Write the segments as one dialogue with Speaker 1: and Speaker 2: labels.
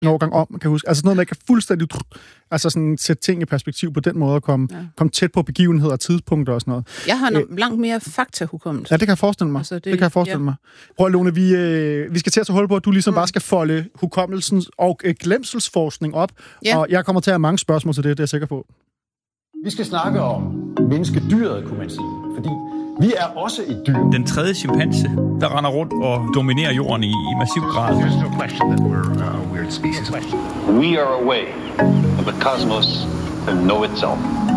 Speaker 1: en årgang om, man kan huske. Altså sådan noget, man kan fuldstændig altså sådan sætte ting i perspektiv på den måde, at komme tæt på begivenheder og tidspunkter og sådan noget.
Speaker 2: Jeg har langt mere faktahukommelse.
Speaker 1: Ja, det kan jeg forestille mig. Altså det kan jeg forestille mig. Prøv, Lone, vi skal til at tage hul på, at du ligesom bare skal folde hukommelsens og glemselsforskning op, og jeg kommer til at have mange spørgsmål til det er jeg sikker på.
Speaker 3: Vi skal snakke om menneskedyret, kunne man sige, fordi vi er også et dyr.
Speaker 4: Den tredje chimpanse, der render rundt og dominerer jorden i massiv grad.
Speaker 5: There's no question that we're a weird species.
Speaker 6: We are a way of the cosmos to know itself.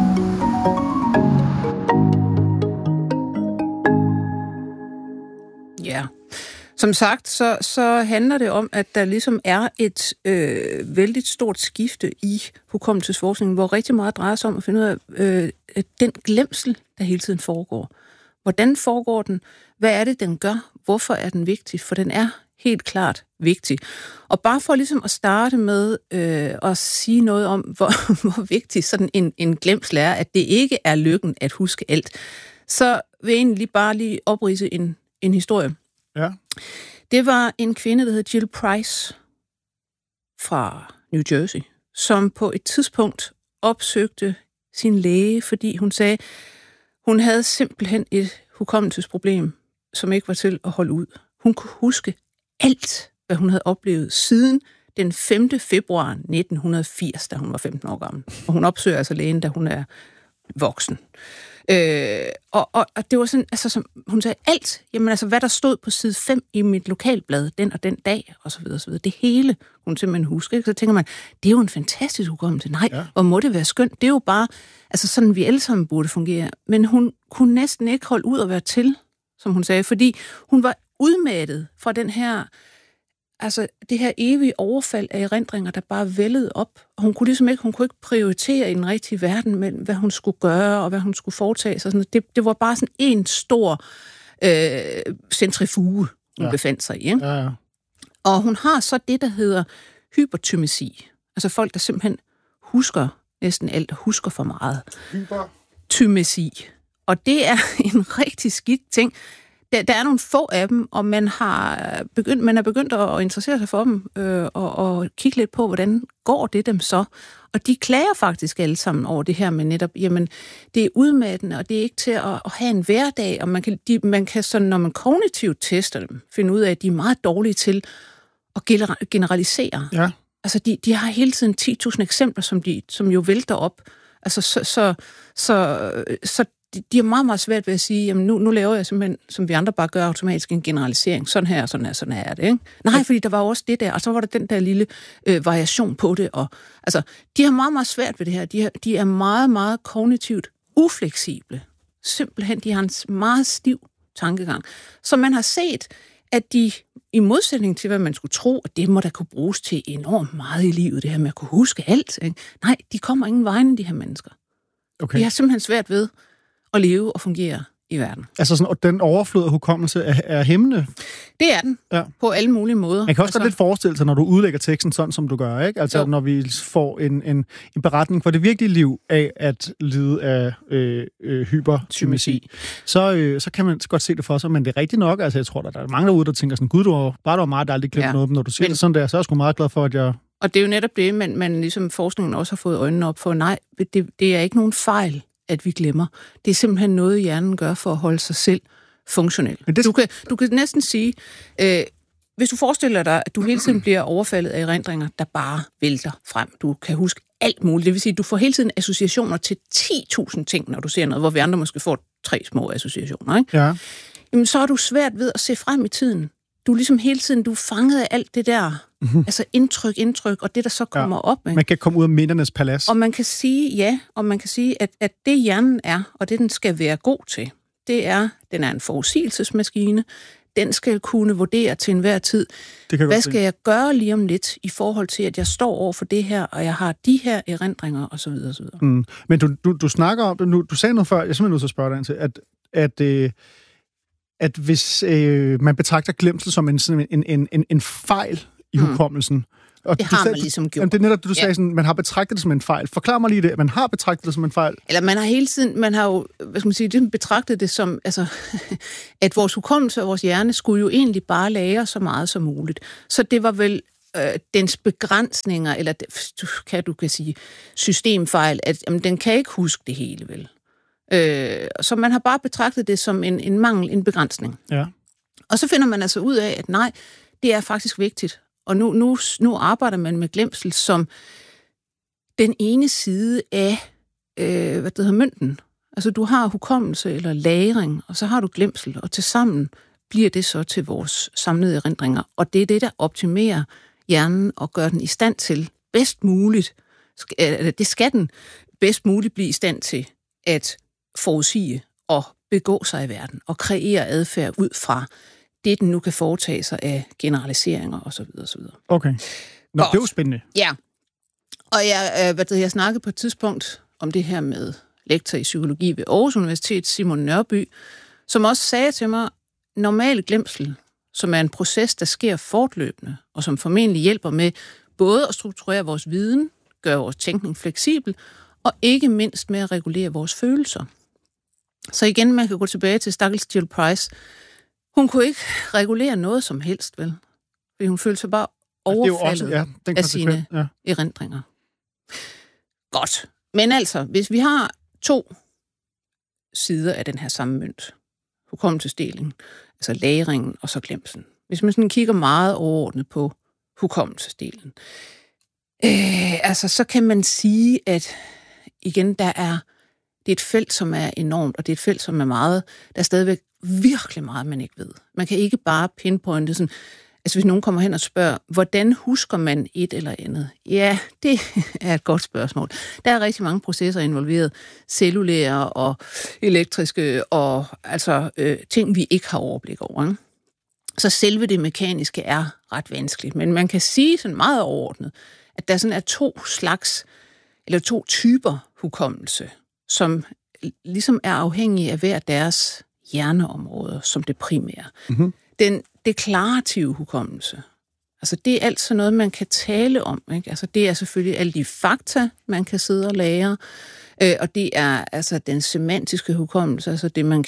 Speaker 2: Ja. Som sagt, så handler det om, at der ligesom er et vældig stort skifte i hukommelsesforskningen, hvor rigtig meget drejer sig om at finde ud af den glemsel, der hele tiden foregår. Hvordan foregår den? Hvad er det, den gør? Hvorfor er den vigtig? For den er helt klart vigtig. Og bare for ligesom at starte med at sige noget om, hvor vigtig sådan en glemsel er, at det ikke er lykken at huske alt, så vil jeg egentlig bare lige opridse en historie.
Speaker 1: Ja.
Speaker 2: Det var en kvinde, der hed Jill Price fra New Jersey, som på et tidspunkt opsøgte sin læge, fordi hun sagde, hun havde simpelthen et hukommelsesproblem, som ikke var til at holde ud. Hun kunne huske alt, hvad hun havde oplevet siden den 5. februar 1980, da hun var 15 år gammel. Og hun opsøger altså lægen, da hun er voksen. Og det var sådan, altså som hun sagde, alt, jamen altså hvad der stod på side 5 i mit lokalblad, den og den dag, og så videre, så videre. Det hele hun simpelthen husker. Så tænker man, det er jo en fantastisk hukommelse. Nej, hvor må det være skønt. Det er jo bare, altså sådan vi alle sammen burde fungere. Men hun kunne næsten ikke holde ud at være til, som hun sagde, fordi hun var udmattet fra den her, altså det her evige overfald af erindringer, der bare vældede op. Og hun kunne ikke prioritere i den rigtige verden mellem, hvad hun skulle gøre, og hvad hun skulle foretage sig. Sådan, det var bare sådan en stor centrifuge, hun befandt sig i. Ikke?
Speaker 1: Ja.
Speaker 2: Og hun har så det, der hedder hypertymesi. Altså folk, der simpelthen husker næsten alt, og husker for meget. Hypertymesi. Og det er en rigtig skidt ting. Der er nogle få af dem, og man er begyndt at interessere sig for dem, og kigge lidt på, hvordan går det dem så. Og de klager faktisk alle sammen over det her med netop, jamen, det er udmattende, og det er ikke til at have en hverdag, og man kan sådan, når man kognitivt tester dem, finde ud af, at de er meget dårlige til at generalisere.
Speaker 1: Ja.
Speaker 2: Altså, de har hele tiden 10.000 eksempler, som jo vælter op. Altså, så de har meget, meget svært ved at sige, jamen nu laver jeg simpelthen, som vi andre bare gør automatisk, en generalisering. Sådan her, sådan er det, ikke? Nej, fordi der var også det der, og så var der den der lille variation på det. Og, altså, de har meget, meget svært ved det her. De er meget, meget kognitivt ufleksible. Simpelthen, de har en meget stiv tankegang. Så man har set, at de, i modsætning til, hvad man skulle tro, at det må da kunne bruges til enormt meget i livet, det her med at kunne huske alt. Ikke? Nej, de kommer ingen vegne, de her mennesker.
Speaker 1: Okay.
Speaker 2: De har simpelthen svært ved at leve og fungere i verden.
Speaker 1: Altså sådan, og den overflod af hukommelse er hæmmende?
Speaker 2: Det er den, på alle mulige måder.
Speaker 1: Man kan også lidt forestille sig, når du udlægger teksten sådan, som du gør, ikke? Altså, når vi får en beretning for det virkelige liv af at lide af hypertymesi, så kan man godt se det for sig, men det er rigtigt nok. Altså, jeg tror, der er mange derude, der tænker sådan, gud, du var meget, der aldrig glemt noget, når du siger det sådan der, så er jeg sgu meget glad for, at jeg...
Speaker 2: Og det er jo netop det, man ligesom forskningen også har fået øjnene op for. Nej, det er ikke nogen fejl, at vi glemmer. Det er simpelthen noget, hjernen gør for at holde sig selv funktionel. Du kan næsten sige, hvis du forestiller dig, at du hele tiden bliver overfaldet af erindringer, der bare vælter frem. Du kan huske alt muligt. Det vil sige, at du får hele tiden associationer til 10.000 ting, når du ser noget, hvor vi andre måske får 3 små associationer. Ikke?
Speaker 1: Ja.
Speaker 2: Jamen, så er du svært ved at se frem i tiden. Du er ligesom hele tiden, du er fanget af alt det der, altså indtryk, og det, der så kommer op. Ikke?
Speaker 1: Man kan komme ud af mindernes palads.
Speaker 2: Og man kan sige, at det hjernen er, og det den skal være god til, det er, den er en forudsigelsesmaskine. Den skal kunne vurdere til enhver tid, hvad skal jeg gøre lige om lidt, i forhold til, at jeg står over for det her, og jeg har de her erindringer, osv. osv.
Speaker 1: Men du snakker om det nu, du sagde noget før, jeg er simpelthen nødt til at spørge dig ind til, at hvis man betragter glemsel som en fejl i hukommelsen, og
Speaker 2: det har man ligesom gjort.
Speaker 1: Det er netop det, du sagde, sådan, man har betragtet det som en fejl. Forklar mig lige det, man har betragtet det som en fejl.
Speaker 2: Eller man har jo, hvad skal man sige, betragtet det som, altså, at vores hukommelse og vores hjerne skulle jo egentlig bare lære så meget som muligt. Så det var vel dens begrænsninger, eller du kan sige systemfejl, at den kan ikke huske det hele, vel? Så man har bare betragtet det som en mangel, en begrænsning.
Speaker 1: Ja.
Speaker 2: Og så finder man altså ud af, at nej, det er faktisk vigtigt. Og nu arbejder man med glemsel som den ene side af mønten. Altså, du har hukommelse eller lagring, og så har du glemsel, og tilsammen bliver det så til vores samlede erindringer. Og det er det, der optimerer hjernen og gør den i stand til bedst muligt, det skal den bedst muligt blive i stand til at forudsige og begå sig i verden og kreere adfærd ud fra det, den nu kan foretage sig af generaliseringer osv. osv.
Speaker 1: Okay. Nå, det er jo spændende.
Speaker 2: Ja. Og jeg snakkede på et tidspunkt om det her med lektor i psykologi ved Aarhus Universitet, Simon Nørby, som også sagde til mig, normal glemsel, som er en proces, der sker fortløbende, og som formentlig hjælper med både at strukturere vores viden, gøre vores tænkning fleksibel, og ikke mindst med at regulere vores følelser. Så igen, man kan gå tilbage til stakkels Jill Price. Hun kunne ikke regulere noget som helst, vel? Fordi hun følte sig bare overfaldet af sine erindringer. Godt. Men altså, hvis vi har 2 sider af den her samme mønt, hukommelsesdeling, altså lagringen og så glemslen. Hvis man sådan kigger meget overordnet på hukommelsesdelen, så kan man sige, at igen, det er et felt, som er enormt, og det er et felt, som er meget, der er stadigvæk virkelig meget, man ikke ved. Man kan ikke bare pinpointe sådan, altså hvis nogen kommer hen og spørger, hvordan husker man et eller andet? Ja, det er et godt spørgsmål. Der er rigtig mange processer involveret, cellulære og elektriske, og altså ting, vi ikke har overblik over. Ikke? Så selve det mekaniske er ret vanskeligt, men man kan sige sådan meget overordnet, at der sådan er 2 typer hukommelse, som ligesom er afhængige af hver deres hjerneområde som det primære. Mm-hmm. Den deklarative hukommelse, altså det er altså noget, man kan tale om. Ikke? Altså det er selvfølgelig alle de fakta, man kan sidde og lære, og det er altså den semantiske hukommelse, altså det, man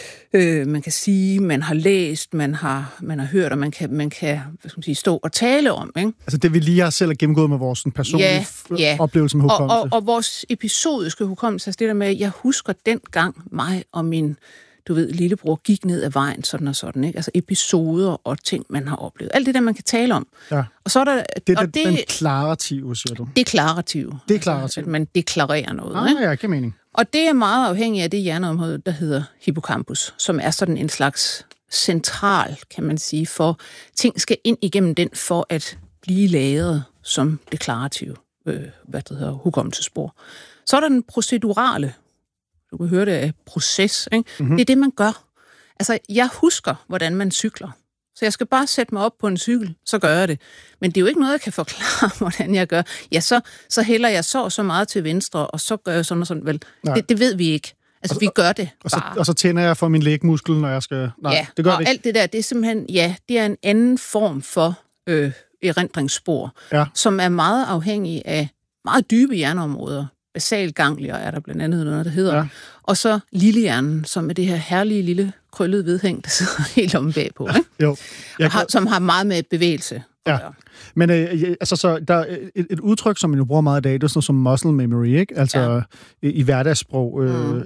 Speaker 2: kan sige, man har læst, man har hørt, og man kan hvad skal man sige, stå og tale om. Ikke?
Speaker 1: Altså det, vi lige har selv gennemgået med vores personlige oplevelse med hukommelse.
Speaker 2: Og vores episodiske hukommelse, altså det der med, at jeg husker dengang mig og min lillebror gik ned ad vejen, sådan og sådan, ikke? Altså episoder og ting, man har oplevet. Alt det der, man kan tale om. Ja. Og så er der...
Speaker 1: Den klarative, siger du?
Speaker 2: Det er klarative.
Speaker 1: Det er klarative.
Speaker 2: At man deklarerer noget, ikke?
Speaker 1: Ja, giver mening.
Speaker 2: Og det er meget afhængigt af det hjerneområde, der hedder hippocampus, som er sådan en slags central, kan man sige, for ting skal ind igennem den, for at blive lagret som deklarative, hukommelsesspor. Så er der den procedurale. Du kan høre det af proces, ikke? Mm-hmm. Det er det, man gør. Altså, jeg husker, hvordan man cykler. Så jeg skal bare sætte mig op på en cykel, så gør jeg det. Men det er jo ikke noget, jeg kan forklare, hvordan jeg gør. Ja, så hælder jeg så meget til venstre, og så gør jeg sådan og sådan. Vel, det ved vi ikke. Altså, vi gør det bare.
Speaker 1: Og så tænder jeg for min lægmuskel, når jeg skal... Nej, det gør
Speaker 2: og
Speaker 1: det ikke.
Speaker 2: Alt det der, det er simpelthen... Ja, det er en anden form for erindringsspor, som er meget afhængig af meget dybe hjerneområder. Basalganglier er der blandt andet noget, der hedder. Ja. Og så lillehjernen, som er det her herlige lille krøllede vedhæng, der sidder helt omme bagpå, ikke?
Speaker 1: Jo.
Speaker 2: Som har meget med bevægelse.
Speaker 1: Ja. Men så der er et udtryk, som man jo bruger meget i dag, det er sådan som muscle memory, ikke? Altså i hverdagssprog.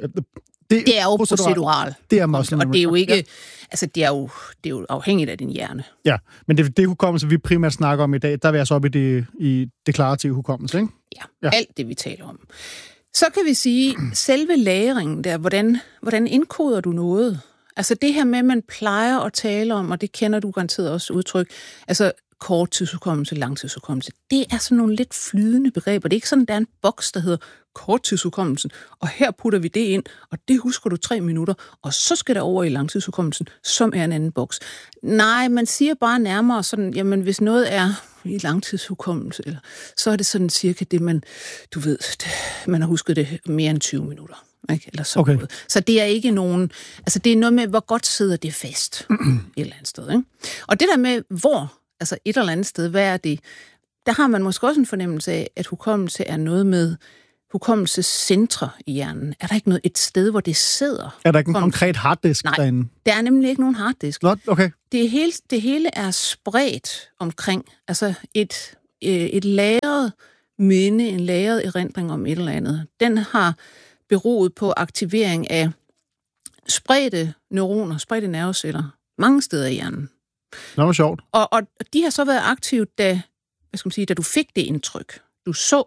Speaker 2: Det er jo procedural.
Speaker 1: Det er muscle memory.
Speaker 2: Og det er jo ikke... Altså, det er jo afhængigt af din hjerne.
Speaker 1: Ja, men det hukommelse, vi primært snakker om i dag, der vil jeg så op i deklarativ hukommelse, ikke?
Speaker 2: Ja, alt det, vi taler om. Så kan vi sige, selve lagringen der, hvordan indkoder du noget? Altså det her med, at man plejer at tale om, og det kender du garanteret også udtryk, altså korttidshukommelse, langtidshukommelse, det er sådan nogle lidt flydende begreber. Det er ikke sådan, der er en boks, der hedder korttidshukommelsen, og her putter vi det ind, og det husker du 3 minutter, og så skal det over i langtidshukommelsen, som er en anden boks. Nej, man siger bare nærmere sådan, jamen hvis noget er i langtidshukommelse, eller, så er det sådan cirka det, man har husket det mere end 20 minutter. Ikke? Eller så noget. Så det er ikke nogen... Altså det er noget med, hvor godt sidder det fast et eller andet sted. Ikke? Og det der med, hvor, altså et eller andet sted, hvad er det? Der har man måske også en fornemmelse af, at hukommelse er noget med, hukommelsescentre i hjernen? Er der ikke et sted, hvor det sidder?
Speaker 1: Er der ikke en konkret harddisk derinde?
Speaker 2: Nej, der er nemlig ikke nogen harddisk.
Speaker 1: Nå, okay.
Speaker 2: Det hele er spredt omkring, altså et lagret minde, en lagret erindring om et eller andet. Den har beroet på aktivering af spredte neuroner, spredte nerveceller, mange steder i hjernen.
Speaker 1: Nå, hvor sjovt.
Speaker 2: Og de har så været aktive, da du fik det indtryk. Du så,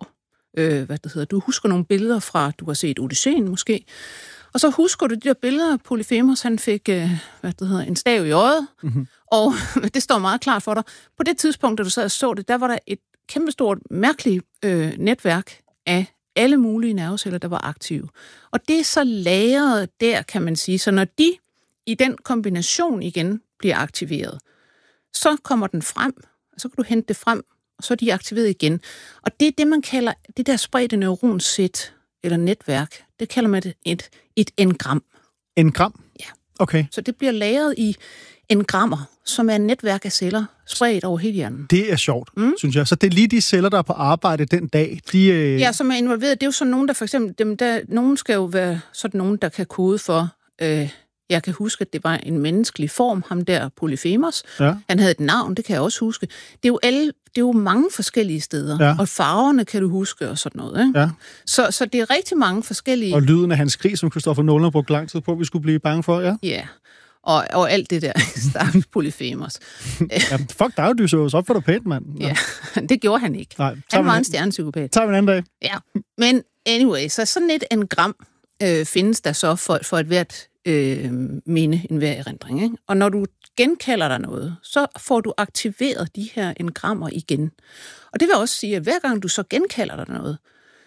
Speaker 2: du husker nogle billeder fra, du har set Odysseen måske, og så husker du de der billeder, Polyphemus, han fik, en stav i øjet, og det står meget klart for dig. På det tidspunkt, da du sad og så det, der var der et kæmpestort, mærkeligt netværk af alle mulige nerveceller, der var aktive. Og det er så lagret der, kan man sige. Så når de i den kombination igen bliver aktiveret, så kommer den frem, og så kan du hente det frem, og så er de aktiveret igen. Og det er det, man kalder det der spredte neuronsæt, eller netværk, det kalder man et engram.
Speaker 1: Engram?
Speaker 2: Ja.
Speaker 1: Okay.
Speaker 2: Så det bliver lagret i engrammer, som er et netværk af celler, spredt over hele hjernen.
Speaker 1: Det er sjovt, synes jeg. Så det er lige de celler, der er på arbejde den dag.
Speaker 2: Ja, som er involveret. Det er jo sådan nogen, der for eksempel, nogen skal jo være sådan nogen, der kan kode for, jeg kan huske, at det var en menneskelig form, ham der Polyphemus. Ja. Han havde et navn, det kan jeg også huske. Det er jo mange forskellige steder, ja. Og farverne kan du huske og sådan noget. Ikke? Ja. Så det er rigtig mange forskellige...
Speaker 1: Og lyden af hans skrig, som Christopher Nolan brugte lang tid på, at vi skulle blive bange for, ja.
Speaker 2: Ja, og alt det der, stakkels Polyphemus.
Speaker 1: Ja, fuck dig, du så jo op for dig pænt, mand.
Speaker 2: Ja, det gjorde han ikke. Nej, han var en stjernepsykopat.
Speaker 1: Tager vi en anden dag.
Speaker 2: Ja, men anyway, så sådan et engram findes der så for et hvert minde, en hver erindring. Ikke? Og når du genkalder dig noget, så får du aktiveret de her engrammer igen. Og det vil også sige, at hver gang du så genkalder dig noget,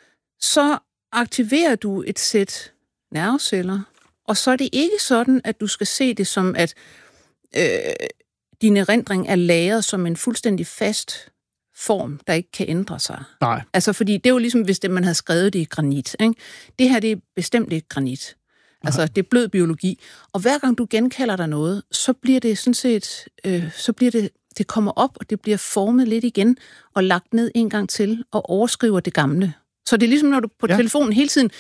Speaker 2: så aktiverer du et sæt nerveceller, og så er det ikke sådan, at du skal se det som, at din erindring er lagret som en fuldstændig fast form, der ikke kan ændre sig.
Speaker 1: Nej.
Speaker 2: Altså, fordi det er jo ligesom, hvis man havde skrevet det i granit. Ikke? Det her, det er bestemt ikke granit. Altså, det er blød biologi. Og hver gang du genkalder dig noget, så bliver det sådan set, det kommer op, og det bliver formet lidt igen, og lagt ned en gang til, og overskriver det gamle. Så det er ligesom, når du på telefonen hele tiden,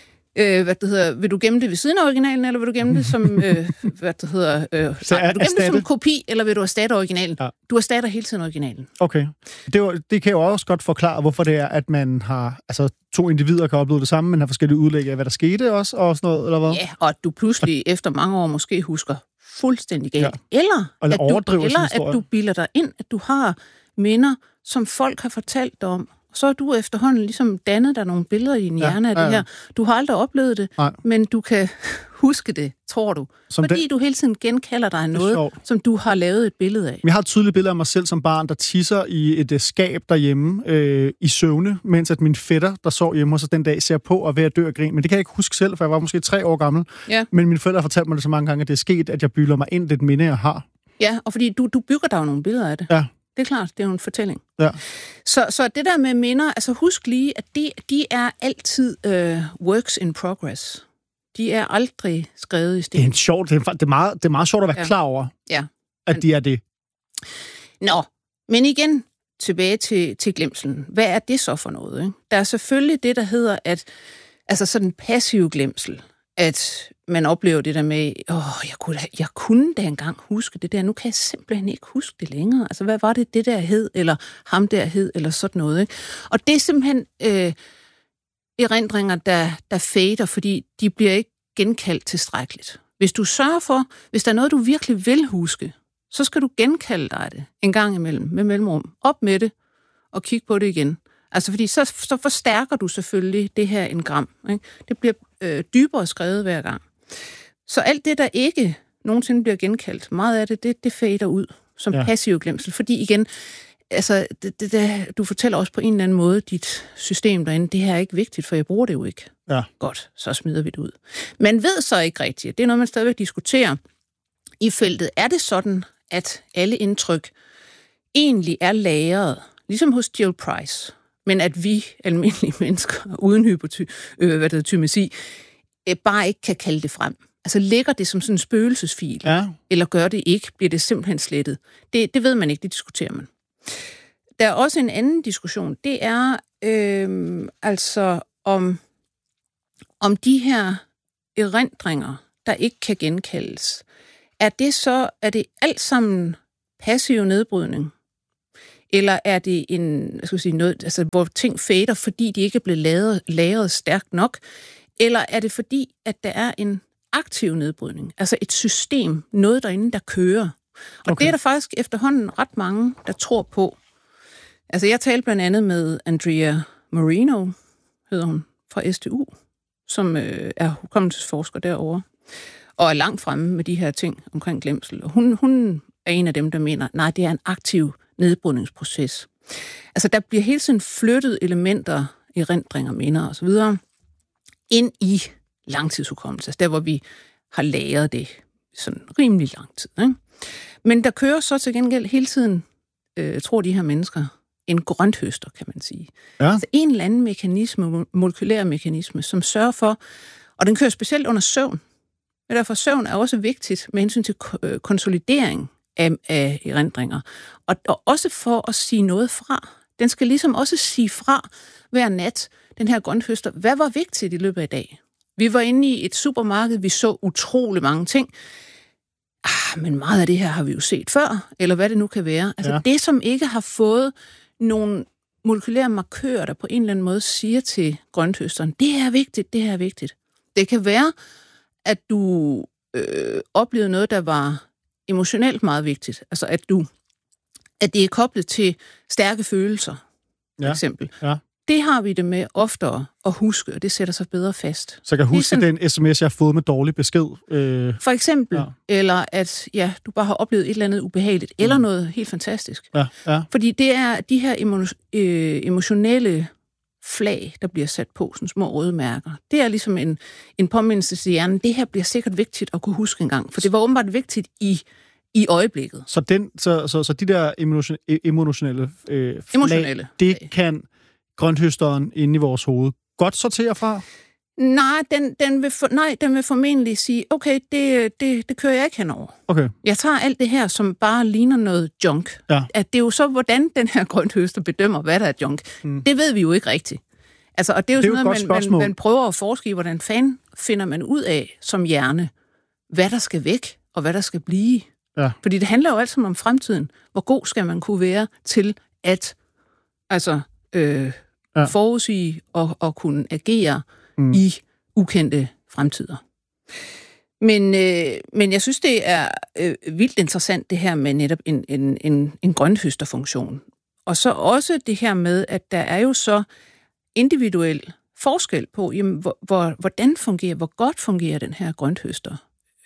Speaker 2: vil du gemme det ved siden af originalen, eller vil du gemme det som, vil du gemme det som kopi, eller vil du erstatte originalen? Ja. Du erstatter hele tiden originalen.
Speaker 1: Okay. Det kan jo også godt forklare, hvorfor det er, at man har, altså 2 individer kan opleve det samme, men har forskellige udlæg af, hvad der skete også, og sådan noget, eller hvad?
Speaker 2: Ja, og at du pludselig efter mange år måske husker fuldstændig galt. Ja. Eller at du bilder dig ind, at du har minder, som folk har fortalt dig om. Så har du efterhånden ligesom dannet dig nogle billeder i din hjerne af det her. Du har aldrig oplevet det, men du kan huske det, tror du. Fordi du hele tiden genkalder dig noget, som du har lavet et billede af.
Speaker 1: Jeg har et tydeligt billede af mig selv som barn, der tisser i et skab derhjemme i søvne, mens at min fætter, der sov hjemme hos os den dag, ser på og er ved at dø af grin. Men det kan jeg ikke huske selv, for jeg var måske 3 år gammel. Ja. Men mine forældre har fortalt mig det så mange gange, at det er sket, at jeg bylder mig ind det minde, jeg har.
Speaker 2: Ja, og fordi du bygger dig jo nogle billeder af det.
Speaker 1: Ja.
Speaker 2: Det er klart, det er jo en fortælling.
Speaker 1: Ja.
Speaker 2: Så det der med minder, altså husk lige, at de er altid works in progress. De er aldrig skrevet i sten.
Speaker 1: Det er meget sjovt at være klar over, at de er det.
Speaker 2: Nå, men igen, tilbage til glemselen. Hvad er det så for noget? Ikke? Der er selvfølgelig det, der hedder, at altså sådan passiv glemsel, at man oplever det der med, jeg kunne da engang huske det der, nu kan jeg simpelthen ikke huske det længere. Altså, hvad var det der hed, eller ham der hed, eller sådan noget. Ikke? Og det er simpelthen erindringer, der fader, fordi de bliver ikke genkaldt tilstrækkeligt. Hvis du sørger for, hvis der er noget, du virkelig vil huske, så skal du genkalde dig det en gang imellem, med mellemrum. Op med det, og kig på det igen. Altså, fordi så forstærker du selvfølgelig det her engram. Ikke? Det bliver dybere skrevet hver gang. Så alt det, der ikke nogensinde bliver genkaldt, meget af det fader ud som passiv glemsel. Fordi igen, altså, du fortæller også på en eller anden måde, dit system derinde, det her er ikke vigtigt, for jeg bruger det jo ikke. Ja. Godt, så smider vi det ud. Man ved så ikke rigtigt. Det er noget, man stadigvæk diskuterer i feltet. Er det sådan, at alle indtryk egentlig er lagret, ligesom hos Jill Price, men at vi almindelige mennesker uden hypotymi bare ikke kan kalde det frem? Altså ligger det som sådan en spøgelsesfil, eller gør det ikke? Bliver det simpelthen slettet? Det ved man ikke, det diskuterer man. Der er også en anden diskussion. Det er altså, om de her erindringer, der ikke kan genkaldes, er det alt sammen passiv nedbrydning? Eller er det noget, altså, hvor ting fader, fordi de ikke er blevet lagret stærkt nok? Eller er det fordi, at der er en aktiv nedbrydning? Altså et system, noget derinde, der kører. Og det er der faktisk efterhånden ret mange, der tror på. Altså jeg talte blandt andet med Andrea Marino, hedder hun, fra SDU, som er hukommelsesforsker derovre, og er langt fremme med de her ting omkring glemsel. Og hun er en af dem, der mener, nej, det er en aktiv nedbrydningsproces. Altså, der bliver hele tiden flyttet elementer, erindringer, minder osv. ind i langtidshukommelse, altså der, hvor vi har lagret det sådan rimelig lang tid. Ikke? Men der kører så til gengæld hele tiden, tror de her mennesker, en grønthøster, kan man sige. Ja. Altså en eller anden mekanisme, molekylær mekanisme, som sørger for, og den kører specielt under søvn. Og derfor søvn er også vigtigt med hensyn til konsolidering af erindringer. Og også for at sige noget fra. Den skal ligesom også sige fra hver nat, den her grønthøster. Hvad var vigtigt i løbet af i dag? Vi var inde i et supermarked, vi så utrolig mange ting. Men meget af det her har vi jo set før, eller hvad det nu kan være. Altså det, som ikke har fået nogle molekylære markører, der på en eller anden måde siger til grønthøsteren, det her er vigtigt, det her er vigtigt. Det kan være, at du oplevede noget, der var emotionelt meget vigtigt. Altså at det er koblet til stærke følelser, for eksempel. Ja. Det har vi det med oftere at huske, og det sætter sig bedre fast.
Speaker 1: Så jeg kan huske den sms, jeg har fået med dårlig besked.
Speaker 2: For eksempel. Ja. Eller at du bare har oplevet et eller andet ubehageligt, eller noget helt fantastisk. Ja. Fordi det er de her emotionelle flag, der bliver sat på, sådan små røde mærker. Det er ligesom en påmindelse til hjernen. Det her bliver sikkert vigtigt at kunne huske en gang, for det var åbenbart vigtigt i øjeblikket. Så
Speaker 1: de der emotionelle flag, det kan grønthøsteren inde i vores hoved godt sortere fra?
Speaker 2: Nej, den vil formentlig sige, okay, det kører jeg ikke henover. Okay. Jeg tager alt det her, som bare ligner noget junk. Ja. At det er jo så, hvordan den her grønthøster bedømmer, hvad der er junk. Det ved vi jo ikke rigtigt. Altså, og det er jo sådan noget, man prøver at forske i, hvordan fanden finder man ud af som hjerne, hvad der skal væk, og hvad der skal blive. Ja. Fordi det handler jo altid om fremtiden. Hvor god skal man kunne være til at forudsige og kunne agere i ukendte fremtider. Men jeg synes, det er vildt interessant, det her med netop en grønthøsterfunktion. Og så også det her med, at der er jo så individuel forskel på, jamen, hvordan fungerer, hvor godt fungerer den her grønthøster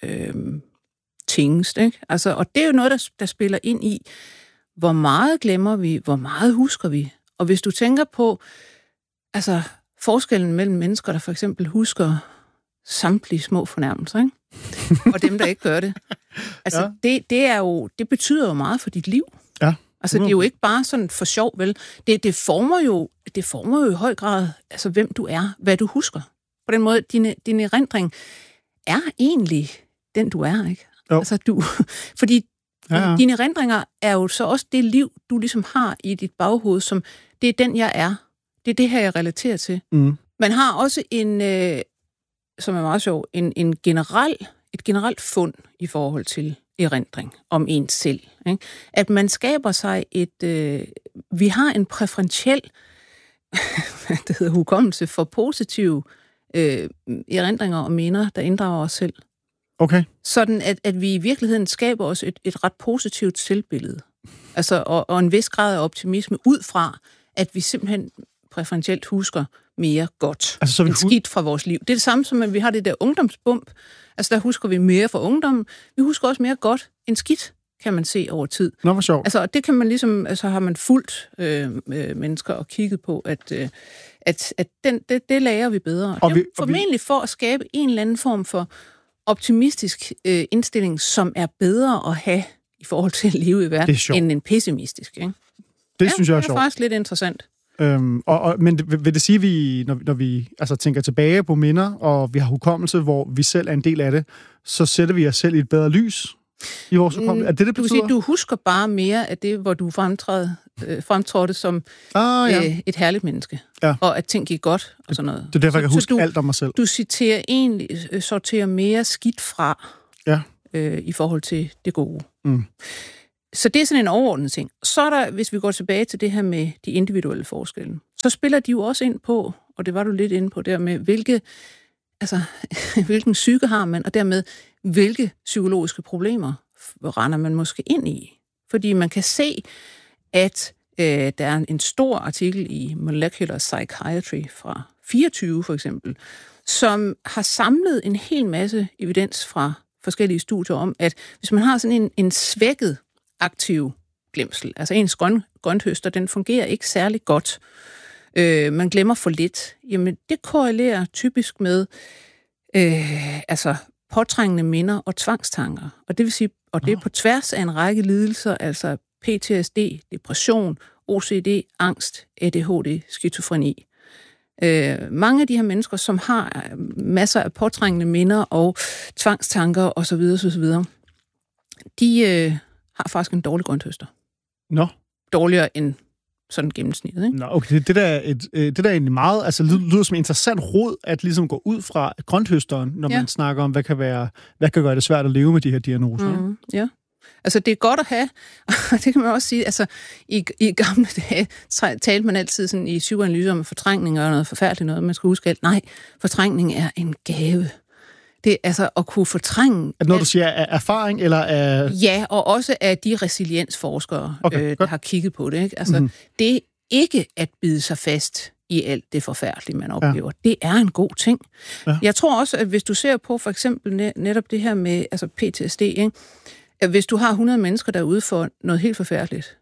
Speaker 2: tingest, ikke? Altså, og det er jo noget, der spiller ind i, hvor meget glemmer vi, hvor meget husker vi. Og hvis du tænker på, altså forskellen mellem mennesker, der for eksempel husker samtlige små fornærmelser, ikke? Og dem, der ikke gør det. Altså, det betyder jo meget for dit liv. Ja. Altså, det er jo ikke bare sådan for sjov, vel? Det former jo i høj grad, altså, hvem du er, hvad du husker. På den måde, din erindring er egentlig den, du er, ikke? Jo. Altså, fordi dine erindringer er jo så også det liv, du ligesom har i dit baghoved, som det er den, jeg er. Det er det her, jeg relaterer til. Man har også som er meget sjov, et generelt fund i forhold til erindring om ens selv. Ikke? At man skaber sig vi har en præferentiel hukommelse for positive erindringer og minder, der inddrager os selv. Okay. Sådan, at vi i virkeligheden skaber os et ret positivt selvbillede. Altså, og en vis grad af optimisme ud fra, at vi simpelthen præferentielt husker mere godt end skidt fra vores liv. Det er det samme som, at vi har det der ungdomsbump. Altså, der husker vi mere fra ungdommen. Vi husker også mere godt end skidt, kan man se over tid. Nå, hvor sjovt. Altså, det kan man ligesom, altså har man fulgt mennesker og kigget på, at det lærer vi bedre. Og formentlig for at skabe en eller anden form for optimistisk indstilling, som er bedre at have i forhold til at leve i verden, end en pessimistisk. Ikke?
Speaker 1: Det synes jeg er sjovt.
Speaker 2: Det er faktisk lidt interessant.
Speaker 1: Men vil det sige, når vi altså, tænker tilbage på minder, og vi har hukommelse, hvor vi selv er en del af det, så sætter vi os selv i et bedre lys, i vores hukommelse? Er det betyder?
Speaker 2: Du kan sige, du husker bare mere af det, hvor du fremtrådte som et herligt menneske. Ja. Og at ting gik godt og sådan noget.
Speaker 1: Det er derfor, jeg kan huske alt om mig selv.
Speaker 2: Du sorterer mere skidt fra i forhold til det gode. Mm. Så det er sådan en overordnet ting. Så er der, hvis vi går tilbage til det her med de individuelle forskelle, så spiller de jo også ind på, og det var du lidt inde på der med, hvilken psyke har man, og dermed hvilke psykologiske problemer render man måske ind i. Fordi man kan se, at der er en stor artikel i Molecular Psychiatry fra 24 for eksempel, som har samlet en hel masse evidens fra forskellige studier om, at hvis man har sådan en svækket aktiv glemsel, altså ens grønthøster, den fungerer ikke særlig godt, man glemmer for lidt, jamen det korrelerer typisk med påtrængende minder og tvangstanker. Og det vil sige, og det er på tværs af en række lidelser, altså PTSD, depression, OCD, angst, ADHD, skizofreni. Mange af de her mennesker, som har masser af påtrængende minder og tvangstanker osv., de har faktisk en dårlig grønthøster. Dårligere end sådan gennemsnittet, ikke?
Speaker 1: Okay, det der er egentlig meget, altså lyder som en interessant råd, at ligesom gå ud fra grønthøsteren, når man snakker om, hvad kan gøre det svært at leve med de her diagnoser.
Speaker 2: Ja. Altså, det er godt at have, og det kan man også sige, altså, i gamle dage talte man altid sådan i psykoanalyse om fortrængning og noget forfærdeligt noget. Man skal huske alt. Nej, fortrængning er en gave. Det er altså at kunne fortrænge...
Speaker 1: Er det noget, du siger af erfaring, eller af...
Speaker 2: Ja, og også af de resiliensforskere, der har kigget på det. Ikke? Altså, det er ikke at bide sig fast i alt det forfærdelige, man oplever. Det er en god ting. Ja. Jeg tror også, at hvis du ser på for eksempel netop det her med PTSD, ikke? At hvis du har 100 mennesker, der er ude for noget helt forfærdeligt,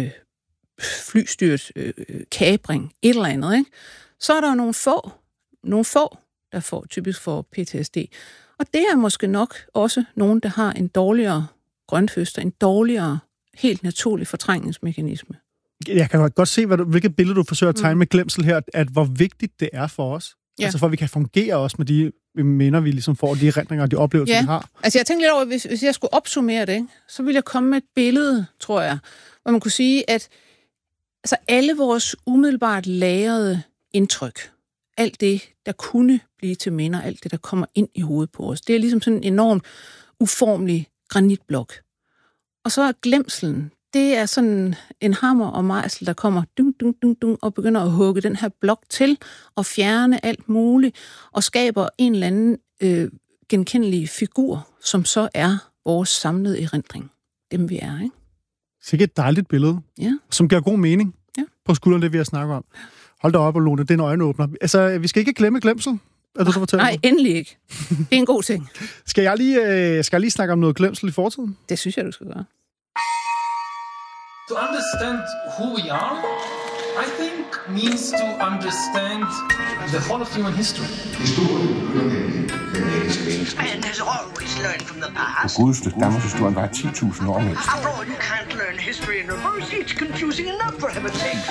Speaker 2: flystyrt, kapring, et eller andet, ikke? Så er der jo nogle få, der typisk får PTSD. Og det er måske nok også nogen, der har en dårligere grønthøster, en dårligere, helt naturlig fortrængningsmekanisme.
Speaker 1: Jeg kan godt se, hvilket billede du forsøger at tegne med glemsel her, at hvor vigtigt det er for os. Ja. Altså for, at vi kan fungere også med de minder, vi ligesom får, de erindringer og de oplevelser, vi har.
Speaker 2: Altså jeg tænkte lidt over, hvis jeg skulle opsummere det, så ville jeg komme med et billede, tror jeg, hvor man kunne sige, at altså, alle vores umiddelbart lagrede indtryk, alt det, der kunne blive til minder, alt det, der kommer ind i hovedet på os, det er ligesom sådan en enormt uformelig granitblok. Og så er glemselen, det er sådan en hammer og mejsel, der kommer dung, dung, dung, dung, og begynder at hugge den her blok til og fjerne alt muligt, og skaber en eller anden genkendelig figur, som så er vores samlede erindring. Dem vi er, ikke?
Speaker 1: Sikkert et dejligt billede, som giver god mening på skulderen, det vi har snakket om. Hold da op, Lone, det er en øjenåbner. Altså, vi skal ikke glemme glemsel.
Speaker 2: Nej, endelig ikke. Det er en god ting.
Speaker 1: Skal jeg lige snakke om noget glemsel i fortiden?
Speaker 2: Det synes jeg, du skal gøre.
Speaker 7: To understand who we are, I think, means to understand the whole of human history.
Speaker 8: Man has always learned from the past.
Speaker 9: Det godeste Danmarkshistorien var 10.000 år mindst.
Speaker 8: After all, you can't learn history in reverse. It's confusing enough for heaven's sake.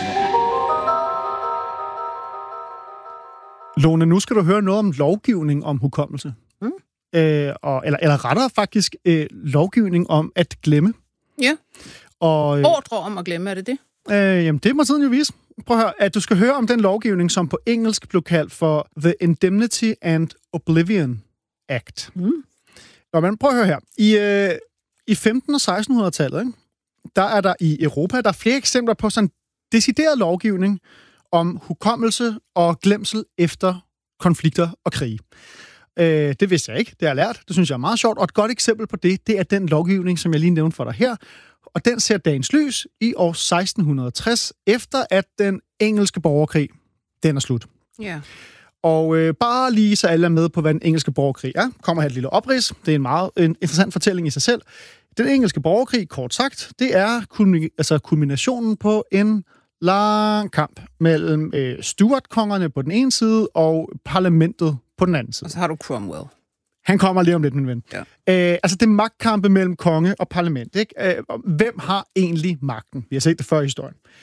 Speaker 1: Lone, nu skal du høre noget om lovgivning om hukommelse. Eller rettere faktisk lovgivning om at glemme.
Speaker 2: Ja. Ordre om at glemme, er det det?
Speaker 1: Jamen, det må tiden jo vise. Prøv at høre, at du skal høre om den lovgivning, som på engelsk blev kaldt for The Indemnity and Oblivion Act. Men prøv at høre her. I 1500- og 1600-tallet, ikke, der er der i Europa, der er flere eksempler på sådan decideret lovgivning om hukommelse og glemsel efter konflikter og krige. Det vidste jeg ikke, det har jeg lært. Det synes jeg er meget sjovt. Og et godt eksempel på det er den lovgivning, som jeg lige nævnte for dig her. Og den ser dagens lys i år 1660, efter at den engelske borgerkrig, den er slut.
Speaker 2: Ja.
Speaker 1: Og bare lige så alle er med på, hvad den engelske borgerkrig er, kommer her et lille oprids. Det er en meget interessant fortælling i sig selv. Den engelske borgerkrig, kort sagt, det er kulminationen på en lang kamp mellem Stuart-kongerne på den ene side og parlamentet på den anden side.
Speaker 2: Og så har du Cromwell.
Speaker 1: Han kommer lige om lidt, min ven.
Speaker 2: Ja.
Speaker 1: Det er magtkampe mellem konge og parlament. Ikke? Hvem har egentlig magten? Vi har set det før i historien.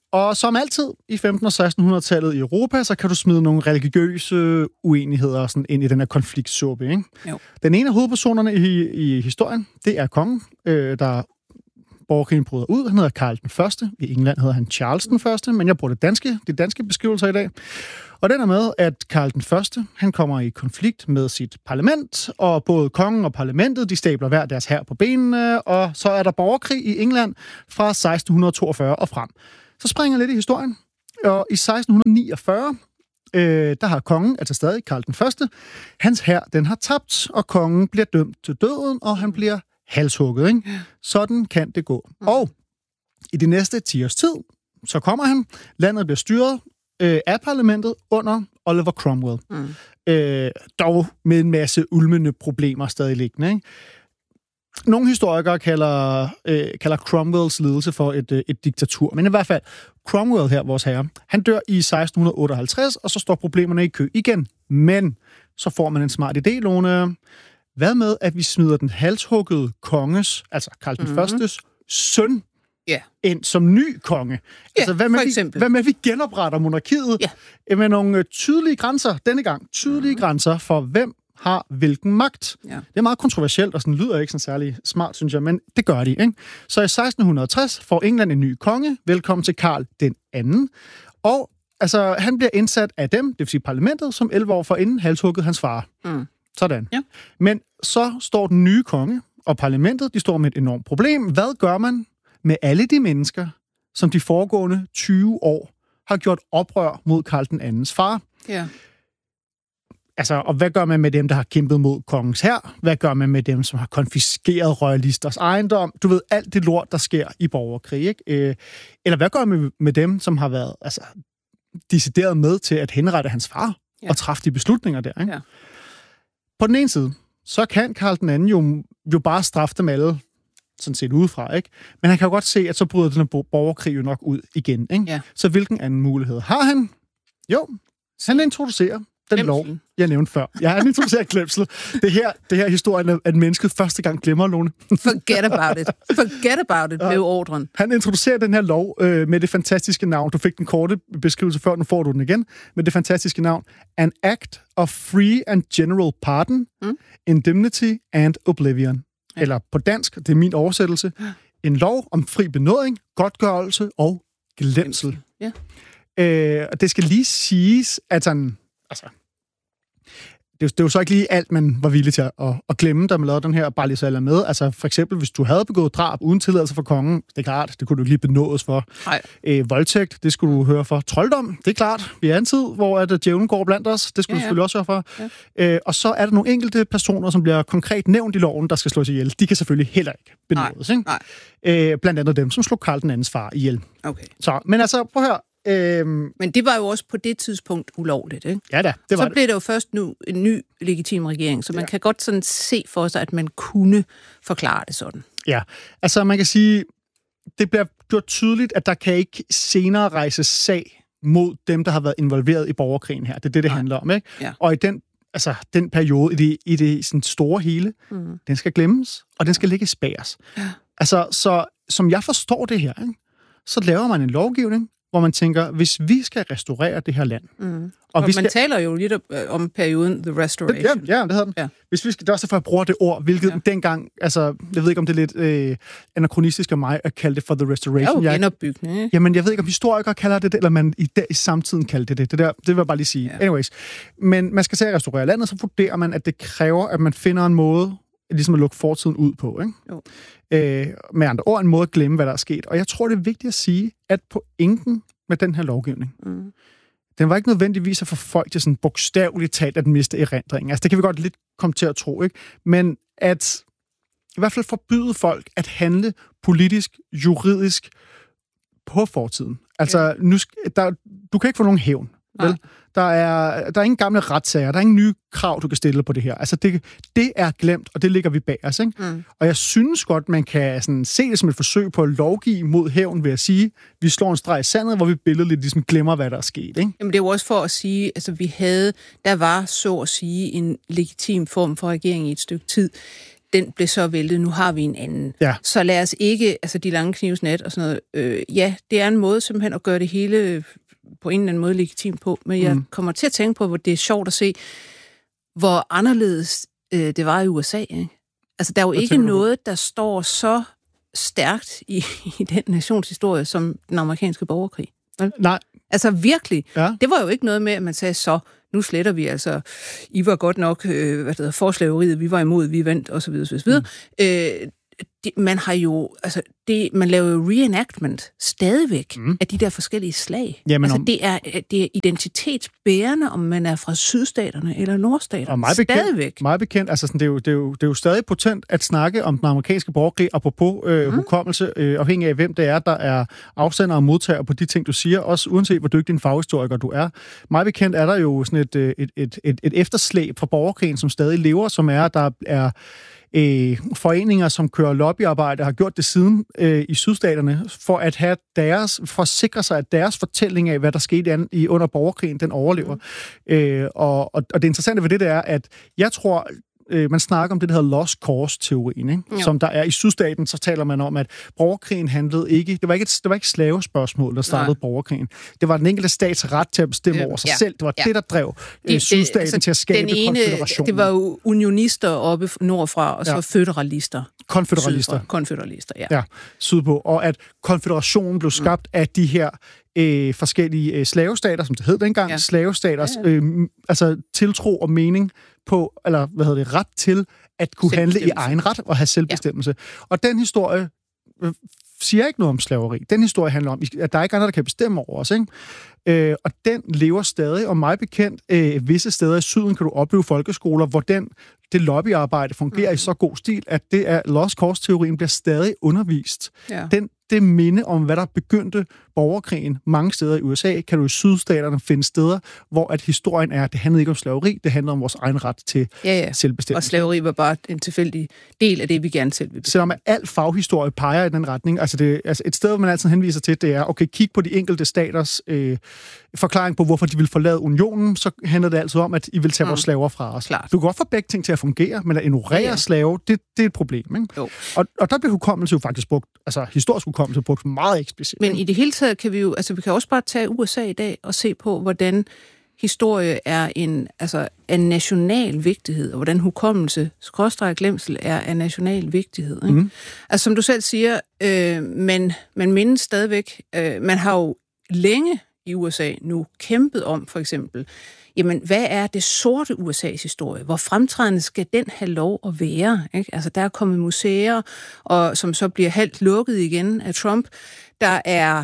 Speaker 1: Og som altid i 1500- og 1600-tallet i Europa, så kan du smide nogle religiøse uenigheder sådan ind i den her konfliktsuppe, ikke?
Speaker 2: Jo.
Speaker 1: Den ene af hovedpersonerne i historien, det er kongen, der borgerkrigen bryder ud. Han hedder Karl den Første. I England hedder han Charles den Første, men jeg bruger de danske beskrivelser i dag. Og den er med, at Karl den Første, han kommer i konflikt med sit parlament, og både kongen og parlamentet, de stabler hver deres hær på benene, og så er der borgerkrig i England fra 1642 og frem. Så springer jeg lidt i historien, og i 1649, der har kongen, altså stadig Karl den Første, hans hær, den har tabt, og kongen bliver dømt til døden, og han bliver halshugget, ikke? Sådan kan det gå. Og i de næste 10 års tid, så kommer han, landet bliver styret af parlamentet under Oliver Cromwell. Dog med en masse ulmende problemer stadig liggende, ikke? Nogle historikere kalder Cromwells ledelse for et diktatur, men i hvert fald Cromwell her, vores herre, han dør i 1658, og så står problemerne i kø igen. Men så får man en smart idé, Lone. Hvad med, at vi smider den halshuggede konges, altså Karl den Førstes søn, ind som ny konge? Altså, hvad med, at vi genopretter monarkiet med nogle tydelige grænser, denne gang tydelige grænser for, hvem har hvilken magt. Ja. Det er meget kontroversielt, og sådan lyder ikke sådan særlig smart, synes jeg, men det gør de, ikke? Så i 1660 får England en ny konge. Velkommen til Karl den anden. Og altså, han bliver indsat af dem, det vil sige parlamentet, som 11 år forinden halshugget hans far. Sådan. Ja. Men så står den nye konge og parlamentet, de står med et enormt problem. Hvad gør man med alle de mennesker, som de foregående 20 år har gjort oprør mod Karl den andens far?
Speaker 2: Ja.
Speaker 1: Altså, og hvad gør man med dem, der har kæmpet mod kongens hær? Hvad gør man med dem, som har konfiskeret royalisters ejendom? Du ved, alt det lort, der sker i borgerkrig, ikke? Eller hvad gør man med dem, som har været decideret med til at henrette hans far og træffe de beslutninger der, ikke? Ja. På den ene side, så kan Karl den anden jo bare straffe dem alle, sådan set udefra, ikke? Men han kan jo godt se, at så bryder den her borgerkrig jo nok ud igen, ikke? Ja. Så hvilken anden mulighed har han? Jo, han introducerer den lov, jeg nævnte før. Ja, han introducerer glemsel. Det her historien, at mennesket første gang glemmer, Lone.
Speaker 2: Forget about it, blev ordren.
Speaker 1: Han introducerer den her lov med det fantastiske navn. Du fik den korte beskrivelse før, nu får du den igen. Med det fantastiske navn. An Act of Free and General Pardon, Indemnity and Oblivion. Ja. Eller på dansk, det er min oversættelse. En lov om fri benådning, godtgørelse og glemsel. Ja. Og det skal lige siges, at sådan... Altså, det er jo så ikke lige alt, man var villig til at glemme, da man lavede den her bare lige med. Altså for eksempel, hvis du havde begået drab uden tilladelse fra kongen, det er klart, det kunne du ikke lige benådes for. Voldtægt, det skulle du høre for. Trolddom, det er klart. Vi er en tid, hvor djævlen går blandt os. Det skulle du selvfølgelig også høre for. Ja. Og så er der nogle enkelte personer, som bliver konkret nævnt i loven, der skal slås ihjel. De kan selvfølgelig heller ikke benådes. Ikke? Blandt andet dem, som slog Karl den andens far ihjel.
Speaker 2: Okay.
Speaker 1: Så, men altså, prøv at høre.
Speaker 2: Men det var jo også på det tidspunkt ulovligt, ikke?
Speaker 1: Ja da, det var
Speaker 2: så blev det jo først nu en ny legitim regering, så man kan godt sådan se for sig, at man kunne forklare det sådan. Ja,
Speaker 1: altså man kan sige, det bliver gjort tydeligt, at der kan ikke senere rejses sag mod dem, der har været involveret i borgerkrigen her. Det er det handler om, ikke? Ja. Og i den periode, i det sådan store hele, den skal glemmes, og den skal ligge spæres. Ja. Altså, så som jeg forstår det her, ikke, så laver man en lovgivning, hvor man tænker, hvis vi skal restaurere det her land...
Speaker 2: Og man taler jo lidt om perioden The Restoration.
Speaker 1: Ja, det hedder den. Ja. Hvis vi skal, det er også derfor, jeg bruger det ord, hvilket dengang... Altså, jeg ved ikke, om det er lidt anachronistisk af mig at kalde det for The Restoration.
Speaker 2: Det er jo genopbygning.
Speaker 1: Jamen, jeg ved ikke, om historikere kalder det, eller man i samtiden kalder det. Det vil jeg bare lige sige. Ja. Anyways. Men man skal til at restaurere landet, så vurderer man, at det kræver, at man finder en måde, ligesom at lukke fortiden ud på, ikke? Jo. Med andre ord, en måde at glemme, hvad der er sket. Og jeg tror, det er vigtigt at sige, at pointen med den her lovgivning, den var ikke nødvendigvis at få folk til sådan bogstaveligt talt at miste erindringen. Altså, det kan vi godt lidt komme til at tro, ikke? Men at i hvert fald forbyde folk at handle politisk, juridisk på fortiden. Altså, du kan ikke få nogen hævn, vel? Der er ingen gamle retssager, der er ingen nye krav, du kan stille på det her. Altså, det er glemt, og det ligger vi bag os, ikke? Og jeg synes godt, man kan sådan se det som et forsøg på at lovgive mod hævn ved at sige, vi slår en streg i sandet, hvor vi billedligt ligesom glemmer, hvad der er sket, ikke?
Speaker 2: Jamen, det er jo også for at sige, altså der var så at sige en legitim form for regering i et stykke tid. den blev så væltet, nu har vi en anden.
Speaker 1: Ja.
Speaker 2: Så lad os ikke, altså de lange knivsnet og sådan noget, ja, det er en måde simpelthen at gøre det hele på en eller anden måde legitimt på, men jeg kommer til at tænke på, hvor det er sjovt at se, hvor anderledes det var i USA, ikke? Altså, der er jo ikke noget, der står så stærkt i den nationshistorie, som den amerikanske borgerkrig.
Speaker 1: Nej.
Speaker 2: Altså, virkelig.
Speaker 1: Ja.
Speaker 2: Det var jo ikke noget med, at man sagde, så nu sletter vi, altså, I var godt nok, forslaveriet, vi var imod, vi vandt, osv. Man har jo, altså, man laver jo reenactment stadigvæk af de der forskellige slag. Jamen, altså, det er identitetsbærende, om man er fra sydstaterne eller nordstaterne. Og stadigvæk.
Speaker 1: Meget bekendt. Altså, sådan, det er jo stadig potent at snakke om den amerikanske borgerkrig, apropos hukommelse, afhængig af hvem det er, der er afsender og modtager på de ting, du siger, også uanset hvor dygtig en faghistoriker du er. Meget bekendt er der jo sådan et efterslæb fra borgerkrigen, som stadig lever, som er, der er foreninger, som kører lobbyarbejde, har gjort det siden i sydstaterne, for at sikre sig, at deres fortælling af, hvad der skete under borgerkrigen, den overlever. Og det interessante ved det er, at jeg tror, man snakker om det, der hedder lost cause-teorien, ikke? Som der er i sydstaten, så taler man om, at borgerkrigen handlede ikke, det var ikke slavespørgsmål, der startede borgerkrigen. Det var den enkelte stats ret til at bestemme over sig selv. Det var det, der drev sydstaten til at skabe konføderationen.
Speaker 2: Det var jo unionister oppe nordfra, og så føderalister. Konføderalister,
Speaker 1: ja. Sydpå. Og at konføderationen blev skabt af de her forskellige slavestater, som det hed dengang, slavestaters altså tiltro og mening på, eller ret til at kunne handle i egen ret og have selvbestemmelse. Og den historie siger ikke noget om slaveri. Den historie handler om, at der er ikke andre, der kan bestemme over os, ikke? Og den lever stadig, og meget bekendt, visse steder i syden kan du opleve folkeskoler, hvor det lobbyarbejde fungerer i så god stil, at det er lost cause-teorien bliver stadig undervist. Ja. Det minde om, hvad der begyndte borgerkrigen mange steder i USA, kan du i sydstaterne finde steder, hvor at historien er, det handlede ikke om slaveri, det handler om vores egen ret til selvbestemmelse.
Speaker 2: Og slaveri var bare en tilfældig del af det, vi gerne selv vil bestemme.
Speaker 1: Selvom al faghistorie peger i den retning, altså et sted, man altid henviser til, det er, okay, kig på de enkelte staters forklaring på, hvorfor de vil forlade unionen, så handler det altid om, at I vil tage vores slaver fra os.
Speaker 2: Klart.
Speaker 1: Du kan godt få begge ting til at fungere, men at ignorere slave, det er et problem, ikke?
Speaker 2: Jo.
Speaker 1: Og der bliver hukommelse jo faktisk brugt, altså historisk hukommelse brugt meget eksplicit.
Speaker 2: Men i det hele taget kan vi jo, altså vi kan også bare tage USA i dag og se på, hvordan historie er en national vigtighed, og hvordan hukommelse, /glemsel, er en national vigtighed. Ikke? Altså som du selv siger, man mindes stadigvæk, man har jo længe i USA nu kæmpet om, for eksempel, jamen, hvad er det sorte USA's historie? Hvor fremtrædende skal den have lov at være? Ikke? Altså, der er kommet museer, og som så bliver halvt lukket igen af Trump. Der er,